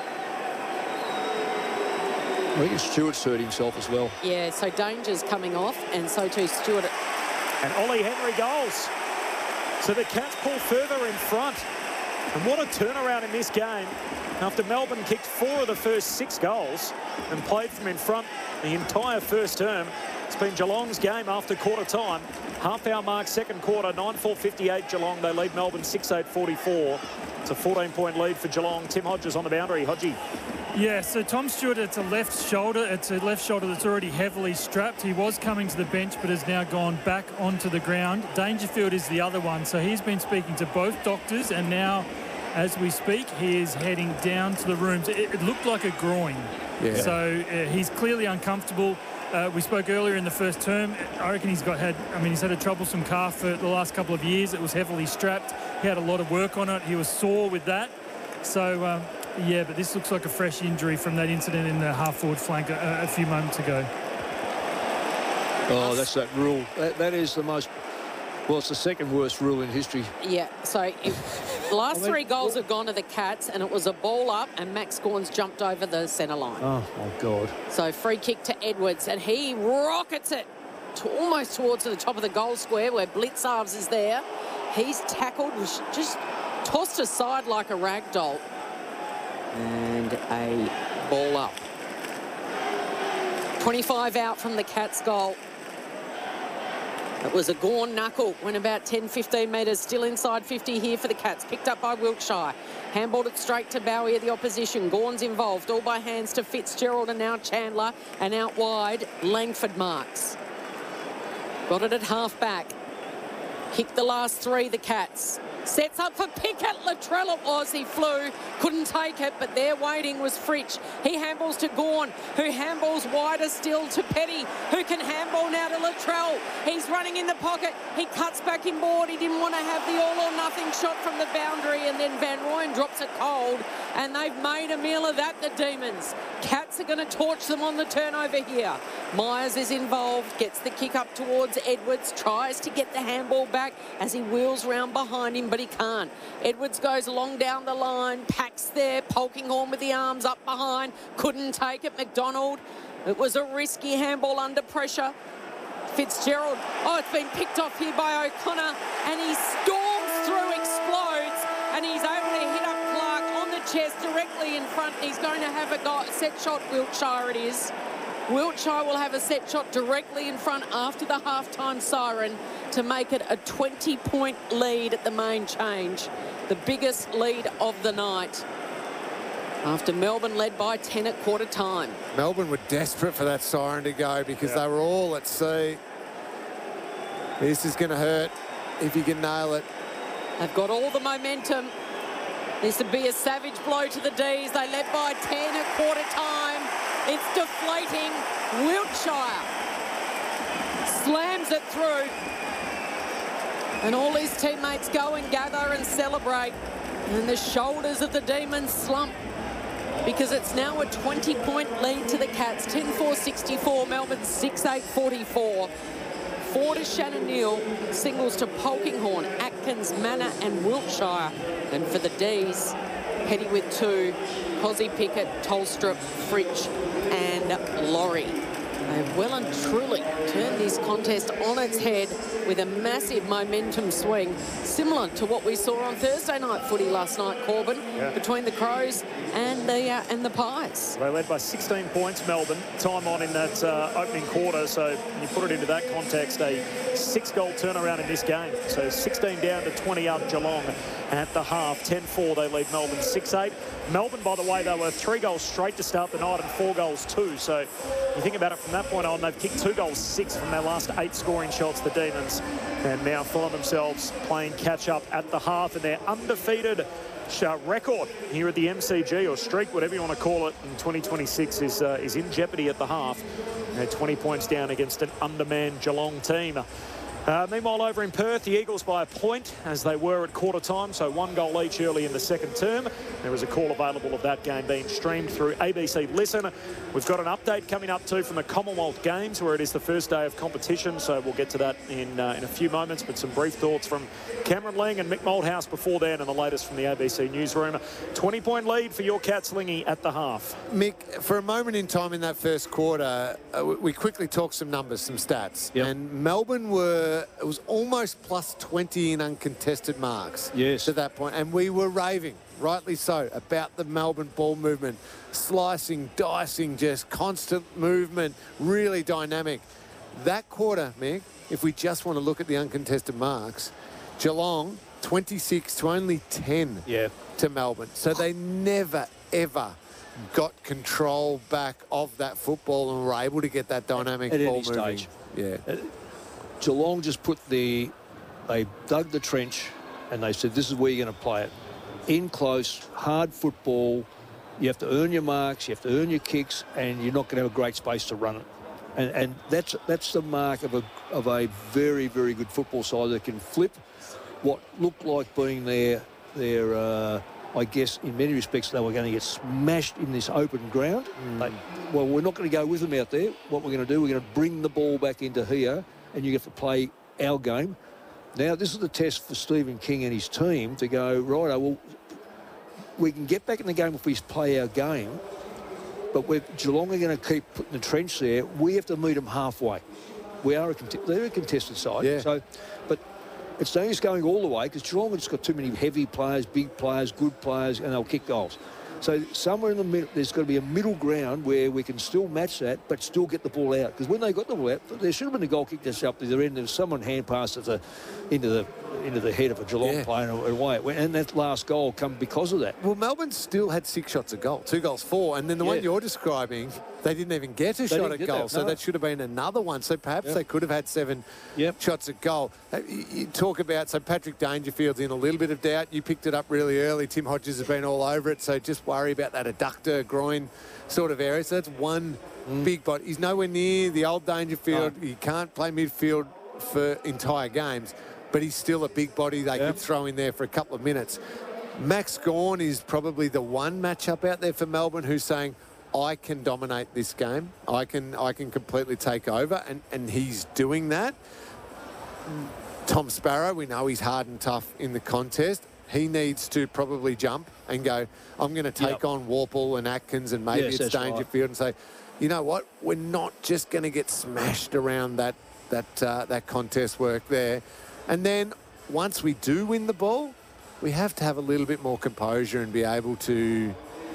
[SPEAKER 8] I think Stewart's hurt himself as well.
[SPEAKER 5] Yeah, so Danger's coming off, and so too Stewart.
[SPEAKER 1] And Ollie Henry goals. So the Cats pull further in front. And what a turnaround in this game. After Melbourne kicked four of the first six goals and played from in front the entire first term, it's been Geelong's game after quarter time. Half hour mark, second quarter, nine four fifty-eight Geelong. They lead Melbourne six eight forty-four. It's a fourteen-point lead for Geelong. Tim Hodges on the boundary. Hodgie.
[SPEAKER 6] Yeah, so Tom Stewart, it's a left shoulder. It's a left shoulder that's already heavily strapped. He was coming to the bench but has now gone back onto the ground. Dangerfield is the other one. So he's been speaking to both doctors, and now, as we speak, he is heading down to the rooms. It, it looked like a groin.
[SPEAKER 7] Yeah.
[SPEAKER 6] So uh, he's clearly uncomfortable. Uh, we spoke earlier in the first term. I reckon he's got had, I mean, he's had a troublesome calf for the last couple of years. It was heavily strapped. He had a lot of work on it. He was sore with that. So, um, yeah, but this looks like a fresh injury from that incident in the half-forward flank a, a few moments ago.
[SPEAKER 8] Oh, that's that rule. That, that is the most... Well, it's the second worst rule in history.
[SPEAKER 5] Yeah, so if, the last I mean, three goals have gone to the Cats, and it was a ball up, and Max Gawn's jumped over the centre line.
[SPEAKER 8] Oh, my God.
[SPEAKER 5] So free kick to Edwards, and he rockets it to almost towards the top of the goal square where Blitzarves is there. He's tackled, just tossed aside like a rag doll. And a ball up. twenty-five out from the Cats' goal. It was a Gawn knuckle, went about ten, fifteen metres, still inside fifty here for the Cats, picked up by Wiltshire. Handballed it straight to Bowie of the opposition. Gawn's involved, all by hands to Fitzgerald and now Chandler, and out wide, Langford marks. Got it at half-back. Kicked the last three, the Cats. Sets up for Pickett. Latrell it was. He flew. Couldn't take it, but there waiting was Fritsch. He handballs to Gawn, who handballs wider still to Petty, who can handball now to Latrell. He's running in the pocket. He cuts back inboard. He didn't want to have the all-or-nothing shot from the boundary, and then Van Rooyen drops it cold, and they've made a meal of that, the Demons. Cats are going to torch them on the turnover here. Myers is involved, gets the kick up towards Edwards, tries to get the handball back as he wheels round behind him, but he can't. Edwards goes long down the line, packs there, Polkinghorne with the arms up behind, couldn't take it. McDonald, it was a risky handball under pressure. Fitzgerald, oh, it's been picked off here by O'Connor, and he storms through, explodes, and he's able to hit up Clark on the chest directly in front. He's going to have a go set shot. Wiltshire it is. Wiltshire will have a set shot directly in front after the halftime siren to make it a twenty-point lead at the main change. The biggest lead of the night. After Melbourne led by ten at quarter time.
[SPEAKER 7] Melbourne were desperate for that siren to go because yeah. they were all at sea. This is going to hurt if you can nail it.
[SPEAKER 5] They've got all the momentum. This would be a savage blow to the D's. They led by ten at quarter time. It's deflating. Wiltshire slams it through. And all his teammates go and gather and celebrate. And the shoulders of the Demons slump because it's now a twenty-point lead to the Cats. ten four sixty-four, Melbourne six eight forty-four. Four to Shannon Neal, singles to Polkinghorne, Atkins, Manor and Wiltshire. And for the D's, Petty with two, Cozzy, Pickett, Tolstrup, Fritsch and Laurie. They've well and truly turned this contest on its head with a massive momentum swing, similar to what we saw on Thursday night footy last night, Corbin, yeah. between the Crows and the uh, and the Pies.
[SPEAKER 1] They led by sixteen points, Melbourne, time on in that uh, opening quarter. So when you put it into that context, a six-goal turnaround in this game. So sixteen down to twenty up Geelong at the half. ten four, they lead Melbourne six eight. Melbourne, by the way, they were three goals straight to start the night and four goals two. So you think about it from that point on, they've kicked two goals six from their last eight scoring shots, the Demons, and now find themselves playing catch-up at the half, and their undefeated record here at the M C G, or streak, whatever you want to call it, in twenty twenty-six is uh, is in jeopardy at the half. They're twenty points down against an undermanned Geelong team. Uh, meanwhile, over in Perth, the Eagles by a point, as they were at quarter time, so one goal each early in the second term. There is a call available of that game being streamed through A B C Listen. We've got an update coming up too from the Commonwealth Games, where it is the first day of competition, so we'll get to that in uh, in a few moments, but some brief thoughts from Cameron Ling and Mick Malthouse before then, and the latest from the A B C newsroom. twenty-point lead for your Cats, Lingy, at the half.
[SPEAKER 7] Mick, for a moment in time in that first quarter, uh, we quickly talked some numbers, some stats, yep. and Melbourne were, it was almost plus twenty in uncontested marks
[SPEAKER 8] yes.
[SPEAKER 7] to that point, and we were raving, rightly so, about the Melbourne ball movement, slicing, dicing, just constant movement, really dynamic. That quarter, Mick, if we just want to look at the uncontested marks, Geelong twenty-six to only ten
[SPEAKER 8] yeah.
[SPEAKER 7] to Melbourne. So they never, ever got control back of that football and were able to get that dynamic
[SPEAKER 8] at
[SPEAKER 7] ball
[SPEAKER 8] any
[SPEAKER 7] moving.
[SPEAKER 8] Stage.
[SPEAKER 7] Yeah.
[SPEAKER 8] Uh, Geelong just put the, they dug the trench and they said, this is where you're going to play it. In close, hard football. You have to earn your marks, you have to earn your kicks, and you're not going to have a great space to run it. And, and that's that's the mark of a of a very, very good football side that can flip what looked like being their their uh, I guess in many respects they were going to get smashed in this open ground. Mm. They, well, we're not going to go with them out there. What we're going to do, we're going to bring the ball back into here, and you have to play our game. Now, this is the test for Stephen King and his team to go, right, well, we can get back in the game if we play our game, but we're, Geelong are going to keep putting the trench there. We have to meet them halfway. We are a, they're a contested side.
[SPEAKER 7] Yeah.
[SPEAKER 8] So, but it's no use going all the way because Geelong has got too many heavy players, big players, good players, and they'll kick goals. So somewhere in the middle, there's got to be a middle ground where we can still match that, but still get the ball out. Because when they got the ball out, there should have been a goal kick that's up to their end. There was someone hand passed at the into the into the head of a Geelong yeah. player and away it went. And that last goal come because of that.
[SPEAKER 7] Well, Melbourne still had six shots at goal, two goals, four, and then the yeah. one you're describing, they didn't even get a
[SPEAKER 8] they
[SPEAKER 7] shot at goal,
[SPEAKER 8] that,
[SPEAKER 7] so
[SPEAKER 8] no.
[SPEAKER 7] that should have been another one. So perhaps yep. they could have had seven
[SPEAKER 8] yep.
[SPEAKER 7] shots at goal. You talk about, so Patrick Dangerfield's in a little bit of doubt. You picked it up really early. Tim Hodges has been all over it, so just worry about that adductor, groin sort of area. So that's one mm. big body. He's nowhere near the old Dangerfield. No. He can't play midfield for entire games, but he's still a big body they yep. could throw in there for a couple of minutes. Max Gawn is probably the one matchup out there for Melbourne who's saying, I can dominate this game. I can I can completely take over, and, and he's doing that. Tom Sparrow, we know he's hard and tough in the contest. He needs to probably jump and go, I'm going to take
[SPEAKER 8] yep.
[SPEAKER 7] on Warple and Atkins and maybe
[SPEAKER 8] yes,
[SPEAKER 7] it's Dangerfield right. and say, you know what, we're not just going to get smashed around that, that, uh, that contest work there. And then once we do win the ball, we have to have a little bit more composure and be able to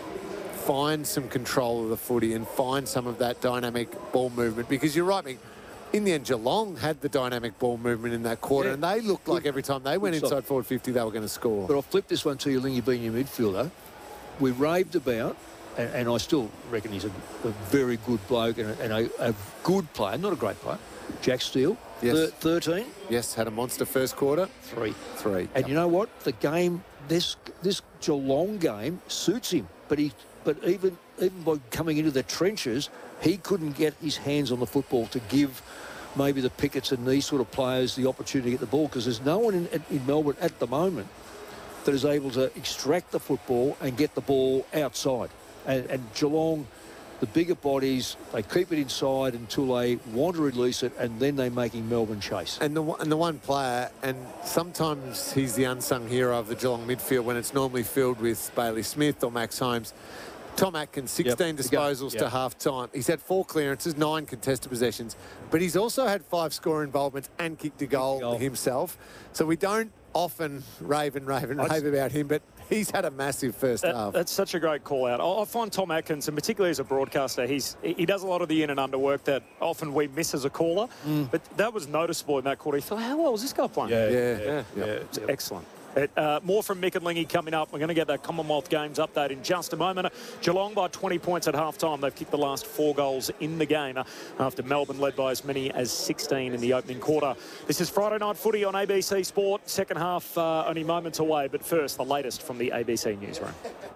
[SPEAKER 7] find some control of the footy and find some of that dynamic ball movement. Because you're right, Mick, in the end, Geelong had the dynamic ball movement in that quarter, yeah. and they looked like every time they went inside forward fifty, they were going to score.
[SPEAKER 8] But I'll flip this one to you, Lingy, being your midfielder. We raved about, and, and I still reckon he's a, a very good bloke and, a, and a, a good player, not a great player, Jack Steele.
[SPEAKER 7] Yes.
[SPEAKER 8] thirteen.
[SPEAKER 7] Yes, had a monster first quarter.
[SPEAKER 8] Three.
[SPEAKER 7] Three.
[SPEAKER 8] And
[SPEAKER 7] yep.
[SPEAKER 8] you know what? The game, this this Geelong game suits him. But he, but even even by coming into the trenches, he couldn't get his hands on the football to give maybe the Picketts and these sort of players the opportunity to get the ball, because there's no one in, in Melbourne at the moment that is able to extract the football and get the ball outside. And, and Geelong, the bigger bodies, they keep it inside until they want to release it, and then they're making Melbourne chase.
[SPEAKER 7] And the, and the one player, and sometimes he's the unsung hero of the Geelong midfield when it's normally filled with Bailey Smith or Max Holmes. Tom Atkins, sixteen yep. disposals yep. to half-time. He's had four clearances, nine contested possessions, but he's also had five score involvements and kicked a goal, goal. himself. So we don't often rave and rave and rave about him, but he's had a massive first
[SPEAKER 1] that,
[SPEAKER 7] half.
[SPEAKER 1] That's such a great call out. I find Tom Atkins, and particularly as a broadcaster, he's he does a lot of the in and under work that often we miss as a caller. Mm. But that was noticeable in that quarter. You thought, how well was this guy playing?
[SPEAKER 7] Yeah, yeah,
[SPEAKER 1] yeah.
[SPEAKER 7] yeah.
[SPEAKER 1] yeah. It's yep. excellent. It, uh, more from Mick and Lingy coming up. We're going to get that Commonwealth Games update in just a moment. Geelong by twenty points at half-time. They've kicked the last four goals in the game after Melbourne led by as many as sixteen in the opening quarter. This is Friday Night Footy on A B C Sport. Second half uh, only moments away. But first, the latest from the A B C newsroom.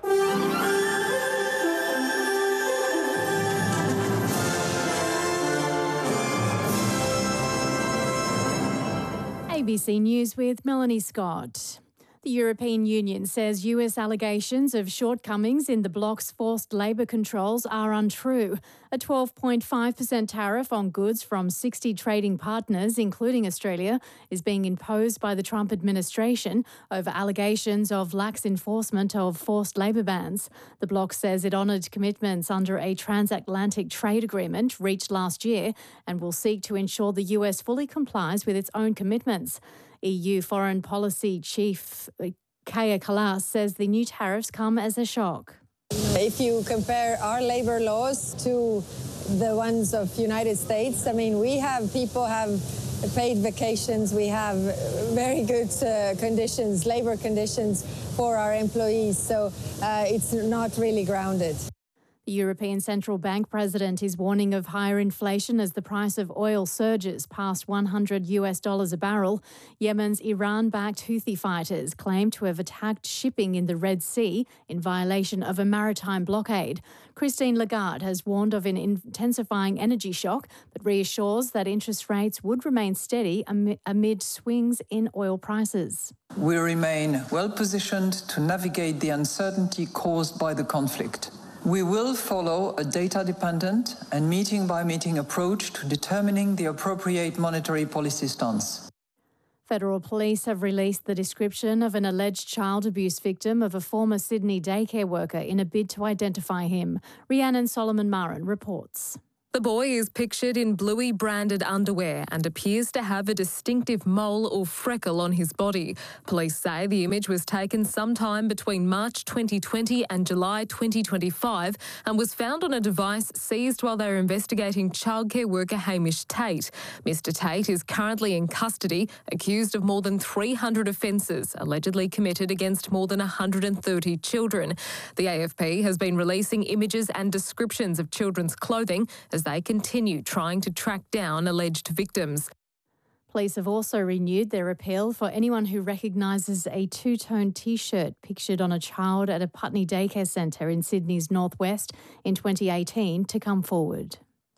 [SPEAKER 9] A B C News with Melanie Scott. The European Union says U S allegations of shortcomings in the bloc's forced labour controls are untrue. A twelve point five percent tariff on goods from sixty trading partners, including Australia, is being imposed by the Trump administration over allegations of lax enforcement of forced labour bans. The bloc says it honoured commitments under a transatlantic trade agreement reached last year and will seek to ensure the U S fully complies with its own commitments. E U Foreign Policy Chief Kaja Kallas says the new tariffs come as a shock.
[SPEAKER 10] If you compare our labour laws to the ones of United States, I mean, we have people have paid vacations, we have very good uh, conditions, labour conditions for our employees, so uh, it's not really grounded.
[SPEAKER 9] The European Central Bank president is warning of higher inflation as the price of oil surges past one hundred US dollars a barrel. Yemen's Iran-backed Houthi fighters claim to have attacked shipping in the Red Sea in violation of a maritime blockade. Christine Lagarde has warned of an intensifying energy shock, but reassures that interest rates would remain steady amid swings in oil prices.
[SPEAKER 11] We remain well positioned to navigate the uncertainty caused by the conflict. We will follow a data-dependent and meeting-by-meeting approach to determining the appropriate monetary policy stance.
[SPEAKER 9] Federal police have released the description of an alleged child abuse victim of a former Sydney daycare worker in a bid to identify him. Rhiannon Solomon-Marin reports.
[SPEAKER 12] The boy is pictured in Bluey-branded underwear and appears to have a distinctive mole or freckle on his body. Police say the image was taken sometime between March twenty twenty and July twenty twenty-five and was found on a device seized while they were investigating childcare worker Hamish Tate. Mister Tate is currently in custody, accused of more than three hundred offences allegedly committed against more than one hundred thirty children. The A F P has been releasing images and descriptions of children's clothing as they continue trying to track down alleged victims.
[SPEAKER 9] Police have also renewed their appeal for anyone who recognises a two-tone T-shirt pictured on a child at a Putney daycare centre in Sydney's northwest in twenty eighteen to come forward.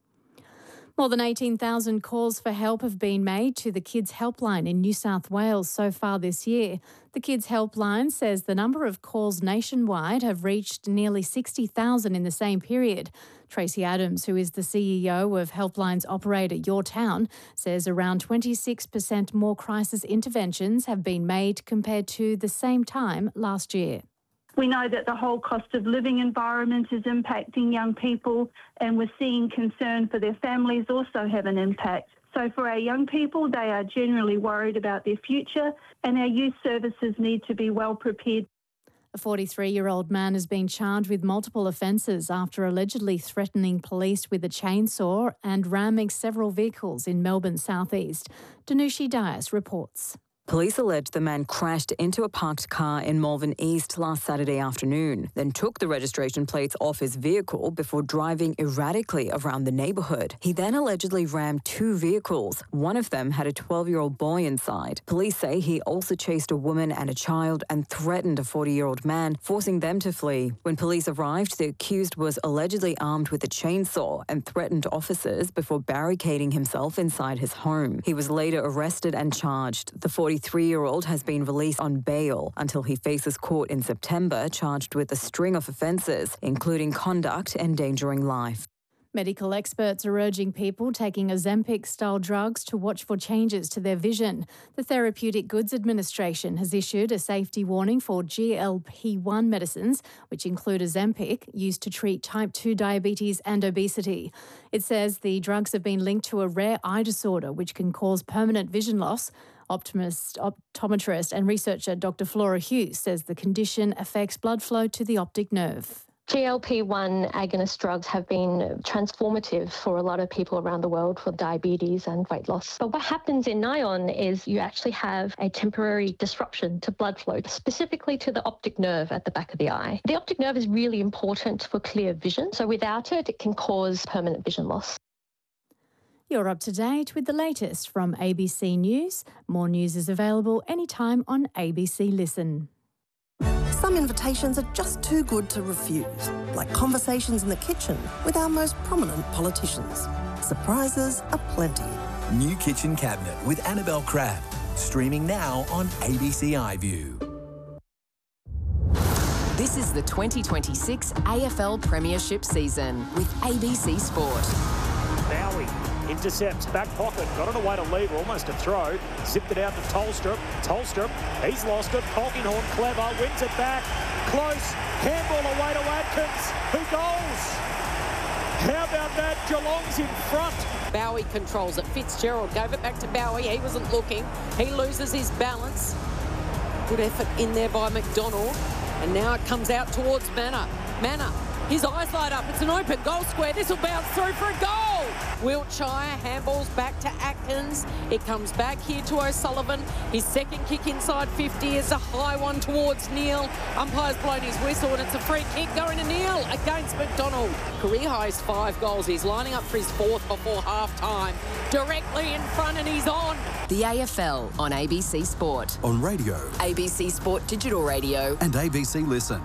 [SPEAKER 9] More than eighteen thousand calls for help have been made to the Kids Helpline in New South Wales so far this year. The Kids Helpline says the number of calls nationwide have reached nearly sixty thousand in the same period. Tracy Adams, who is the C E O of Helpline's operator Your Town, says around twenty-six percent more crisis interventions have been made compared to the same time last year.
[SPEAKER 13] We know that the whole cost of living environment is impacting young people, and we're seeing concern for their families also have an impact. So for our young people, they are generally worried about their future, and our youth services need to be well prepared.
[SPEAKER 9] A forty-three-year-old man has been charged with multiple offences after allegedly threatening police with a chainsaw and ramming several vehicles in Melbourne's southeast. Danushi Dias reports.
[SPEAKER 14] Police allege the man crashed into a parked car in Malvern East last Saturday afternoon, then took the registration plates off his vehicle before driving erratically around the neighbourhood. He then allegedly rammed two vehicles. One of them had a twelve-year-old boy inside. Police say he also chased a woman and a child and threatened a forty-year-old man, forcing them to flee. When police arrived, the accused was allegedly armed with a chainsaw and threatened officers before barricading himself inside his home. He was later arrested and charged. The forty-three-year-old has been released on bail until he faces court in September, charged with a string of offences, including conduct endangering life.
[SPEAKER 9] Medical experts are urging people taking Ozempic-style drugs to watch for changes to their vision. The Therapeutic Goods Administration has issued a safety warning for G L P one medicines, which include Ozempic, used to treat type two diabetes and obesity. It says the drugs have been linked to a rare eye disorder which can cause permanent vision loss. Optimist, optometrist and researcher Doctor Flora Hughes says the condition affects blood flow to the optic nerve.
[SPEAKER 15] G L P one agonist drugs have been transformative for a lot of people around the world for diabetes and weight loss. But what happens in Nion is you actually have a temporary disruption to blood flow, specifically to the optic nerve at the back of the eye. The optic nerve is really important for clear vision, so without it, it can cause permanent vision loss.
[SPEAKER 9] You're up to date with the latest from A B C News. More news is available anytime on A B C Listen.
[SPEAKER 16] Some invitations are just too good to refuse, like conversations in the kitchen with our most prominent politicians. Surprises are plenty.
[SPEAKER 17] New Kitchen Cabinet with Annabelle Crabb, streaming now on A B C iView.
[SPEAKER 4] This is the twenty twenty-six A F L Premiership season with A B C Sport.
[SPEAKER 1] Bowie intercepts, back pocket, got it away to Lever, almost a throw, zipped it out to Tolstrup, Tolstrup, he's lost it, Polkinghorn, clever, wins it back, close, handball away to Atkins, who goals? How about that, Geelong's in front.
[SPEAKER 5] Bowie controls it, Fitzgerald gave it back to Bowie, he wasn't looking, he loses his balance, good effort in there by McDonald, and now it comes out towards Manor, Manor, His eyes light up. It's an open goal square. This will bounce through for a goal. Wiltshire handballs back to Atkins. It comes back here to O'Sullivan. His second kick inside fifty is a high one towards Neil. Umpire's blown his whistle and it's a free kick going to Neil against McDonald. Career highs five goals. He's lining up for his fourth before half-time. Directly in front and he's on.
[SPEAKER 4] The A F L on A B C Sport.
[SPEAKER 17] On radio,
[SPEAKER 4] A B C Sport Digital Radio.
[SPEAKER 17] and A B C Listen.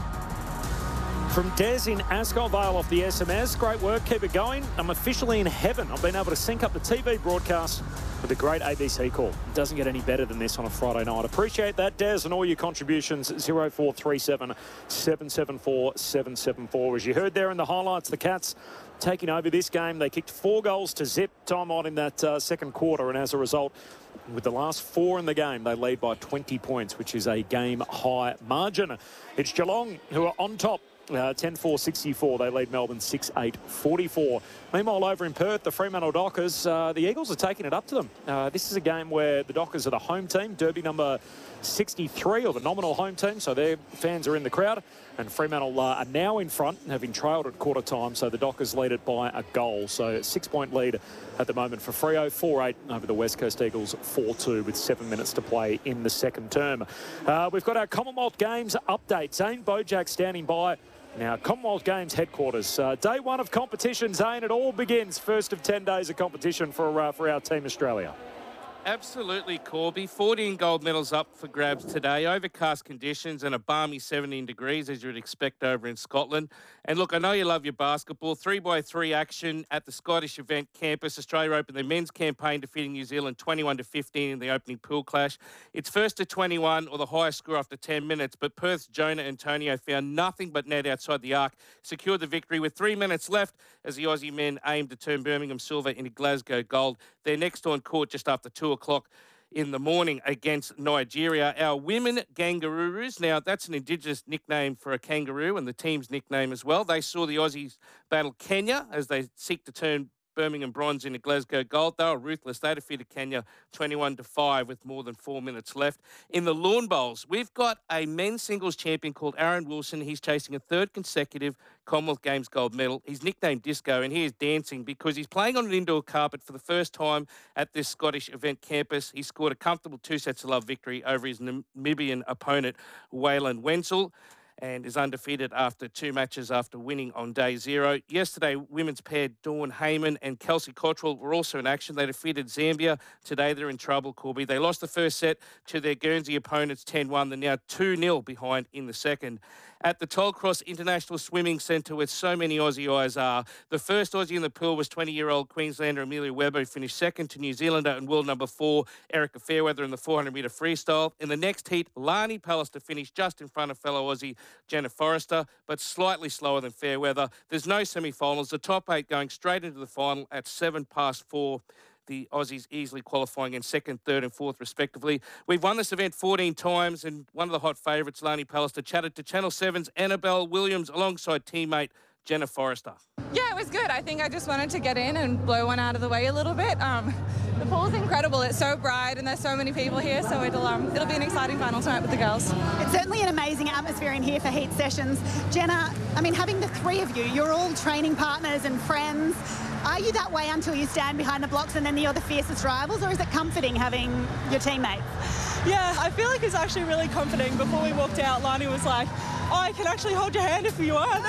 [SPEAKER 1] From Des in Ascot Vale off the S M S. Great work. Keep it going. I'm officially in heaven. I've been able to sync up the T V broadcast with a great A B C call. It doesn't get any better than this on a Friday night. Appreciate that, Des, and all your contributions. zero four three seven, seven seven four, seven seven four. As you heard there in the highlights, the Cats taking over this game. They kicked four goals to zip time on in that uh, second quarter, and as a result, with the last four in the game, they lead by twenty points, which is a game-high margin. It's Geelong who are on top. Uh, ten four sixty-four. They lead Melbourne six eight forty-four. Meanwhile, over in Perth, the Fremantle Dockers, uh, the Eagles are taking it up to them. Uh, this is a game where the Dockers are the home team, Derby number sixty-three, or the nominal home team, so their fans are in the crowd. And Fremantle uh, are now in front, having trailed at quarter time, so the Dockers lead it by a goal. So six-point lead at the moment for Freo, four eight over the West Coast Eagles, four two with seven minutes to play in the second term. Uh, we've got our Commonwealth Games update. Zane Bojack standing by. Now, Commonwealth Games headquarters. Uh, day one of competition, Zane. It all begins. First of ten days of competition for, uh, for our Team Australia.
[SPEAKER 18] Absolutely, Corby. fourteen gold medals up for grabs today. Overcast conditions and a balmy seventeen degrees, as you would expect over in Scotland. And look, I know you love your basketball. Three by three action at the Scottish event campus. Australia opened their men's campaign, defeating New Zealand twenty-one to fifteen in the opening pool clash. It's first to twenty-one, or the highest score after ten minutes. But Perth's Jonah Antonio found nothing but net outside the arc, secured the victory with three minutes left as the Aussie men aimed to turn Birmingham silver into Glasgow gold. They're next on court just after two o'clock in the morning against Nigeria. Our women Gangaroos, now that's an Indigenous nickname for a kangaroo and the team's nickname as well. They saw the Aussies battle Kenya as they seek to turn Birmingham bronze into Glasgow gold. They were ruthless. They defeated Kenya twenty-one to five with more than four minutes left. In the lawn bowls, we've got a men's singles champion called Aaron Wilson. He's chasing a third consecutive Commonwealth Games gold medal. He's nicknamed Disco, and he is dancing because he's playing on an indoor carpet for the first time at this Scottish event campus. He scored a comfortable two sets of love victory over his Namibian opponent, Waylon Wenzel, and is undefeated after two matches after winning on day zero. Yesterday, women's pair Dawn Heyman and Kelsey Cottrell were also in action. They defeated Zambia. Today, they're in trouble, Corby. They lost the first set to their Guernsey opponents ten one. They're now two nil behind in the second. At the Tollcross International Swimming Centre, where so many Aussie eyes are, the first Aussie in the pool was twenty-year-old Queenslander Amelia Webber, who finished second to New Zealander and world number four, Erica Fairweather, in the four hundred metre freestyle. In the next heat, Lani Pallister finished just in front of fellow Aussie Jenna Forrester, but slightly slower than Fairweather. There's no semi-finals. The top eight going straight into the final at seven past four. The Aussies easily qualifying in second, third and fourth respectively. We've won this event fourteen times, and one of the hot favourites, Lani Pallister, chatted to Channel seven's Annabelle Williams alongside teammate Jenna Forrester.
[SPEAKER 19] Yeah, it was good. I think I just wanted to get in and blow one out of the way a little bit. Um, the pool's incredible. It's so bright and there's so many people here, so it'll, um, it'll be an exciting final tonight with the girls.
[SPEAKER 20] It's certainly an amazing atmosphere in here for heat sessions. Jenna, I mean, having the three of you, you're all training partners and friends. Are you that way until you stand behind the blocks and then you're the fiercest rivals, or is it comforting having your teammates?
[SPEAKER 19] Yeah, I feel like it's actually really comforting. Before we walked out, Lani was like, oh, I can actually hold your hand if you want.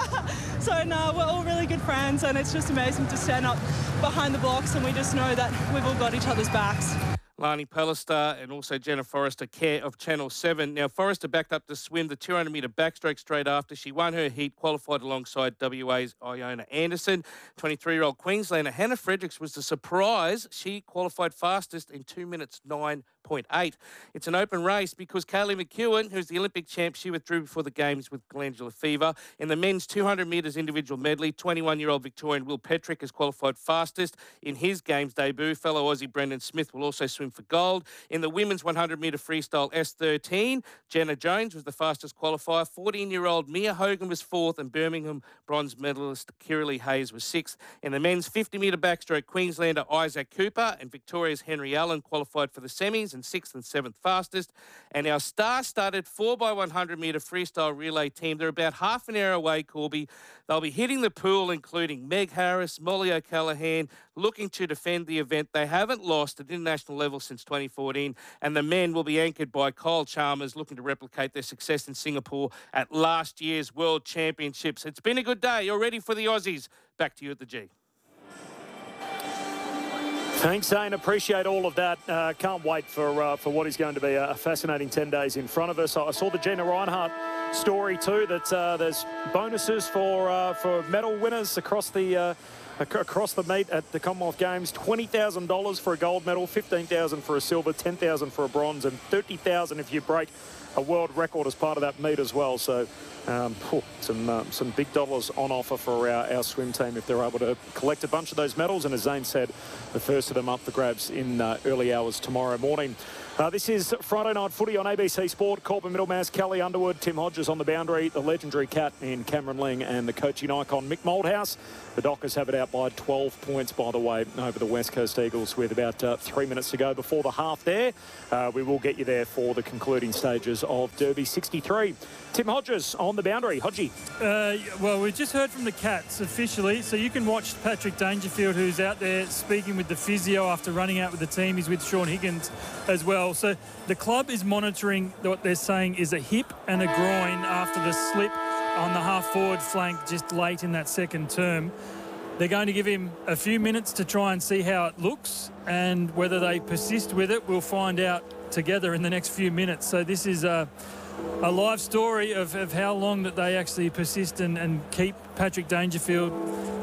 [SPEAKER 19] So, no, we're all really good friends, and it's just amazing to stand up behind the blocks, and we just know that we've all got each other's backs.
[SPEAKER 18] Lani Pallister and also Jenna Forrester, care of Channel seven. Now, Forrester backed up to swim the two hundred metre backstroke straight after. She won her heat, qualified alongside W A's Iona Anderson. twenty-three-year-old Queenslander Hannah Fredericks was the surprise. She qualified fastest in two minutes nine point eight. It's an open race because Kaylee McEwen, who's the Olympic champ, she withdrew before the Games with glandular fever. In the men's two hundred metres individual medley, twenty-one-year-old Victorian Will Petrick has qualified fastest in his Games debut. Fellow Aussie Brendan Smith will also swim team for gold. In the women's one hundred metre freestyle S thirteen, Jenna Jones was the fastest qualifier. fourteen-year-old Mia Hogan was fourth, and Birmingham bronze medalist Kiralee Hayes was sixth. In the men's fifty metre backstroke, Queenslander Isaac Cooper and Victoria's Henry Allen qualified for the semis and sixth and seventh fastest. And our star-studded four by one hundred metre freestyle relay team, they're about half an hour away, Corby. They'll be hitting the pool, including Meg Harris, Molly O'Callaghan, looking to defend the event. They haven't lost at international level since twenty fourteen, and the men will be anchored by Kyle Chalmers, looking to replicate their success in Singapore at last year's World Championships. It's been a good day. You're ready for the Aussies. Back to you at the G.
[SPEAKER 1] Thanks, Zane. Appreciate all of that. Uh, can't wait for uh, for what is going to be a fascinating ten days in front of us. I saw the Gina Reinhart story too, that uh, there's bonuses for uh, for medal winners across the uh, ac- across the meet at the Commonwealth Games. twenty thousand dollars for a gold medal, fifteen thousand dollars for a silver, ten thousand dollars for a bronze, and thirty thousand dollars if you break a world record as part of that meet as well. So um, oh, some uh, some big dollars on offer for our, our swim team if they're able to collect a bunch of those medals. And as Zane said, the first of them up for grabs in uh, early hours tomorrow morning. Uh, this is Friday Night Footy on A B C Sport. Corbin Middlemass, Kelly Underwood, Tim Hodges on the boundary, the legendary Cat in Cameron Ling, and the coaching icon Mick Moldhouse. The Dockers have it out by twelve points, by the way, over the West Coast Eagles with about uh, three minutes to go before the half there. Uh, we will get you there for the concluding stages of Derby sixty-three. Tim Hodges on the boundary. Hodgie.
[SPEAKER 6] Uh, well, we just heard from the Cats officially, so you can watch Patrick Dangerfield, who's out there speaking with the physio after running out with the team. He's with Sean Higgins as well. So the club is monitoring what they're saying is a hip and a groin after the slip on the half-forward flank just late in that second term. They're going to give him a few minutes to try and see how it looks, and whether they persist with it, we'll find out together in the next few minutes. So this is a, a live story of, of how long that they actually persist and, and keep Patrick Dangerfield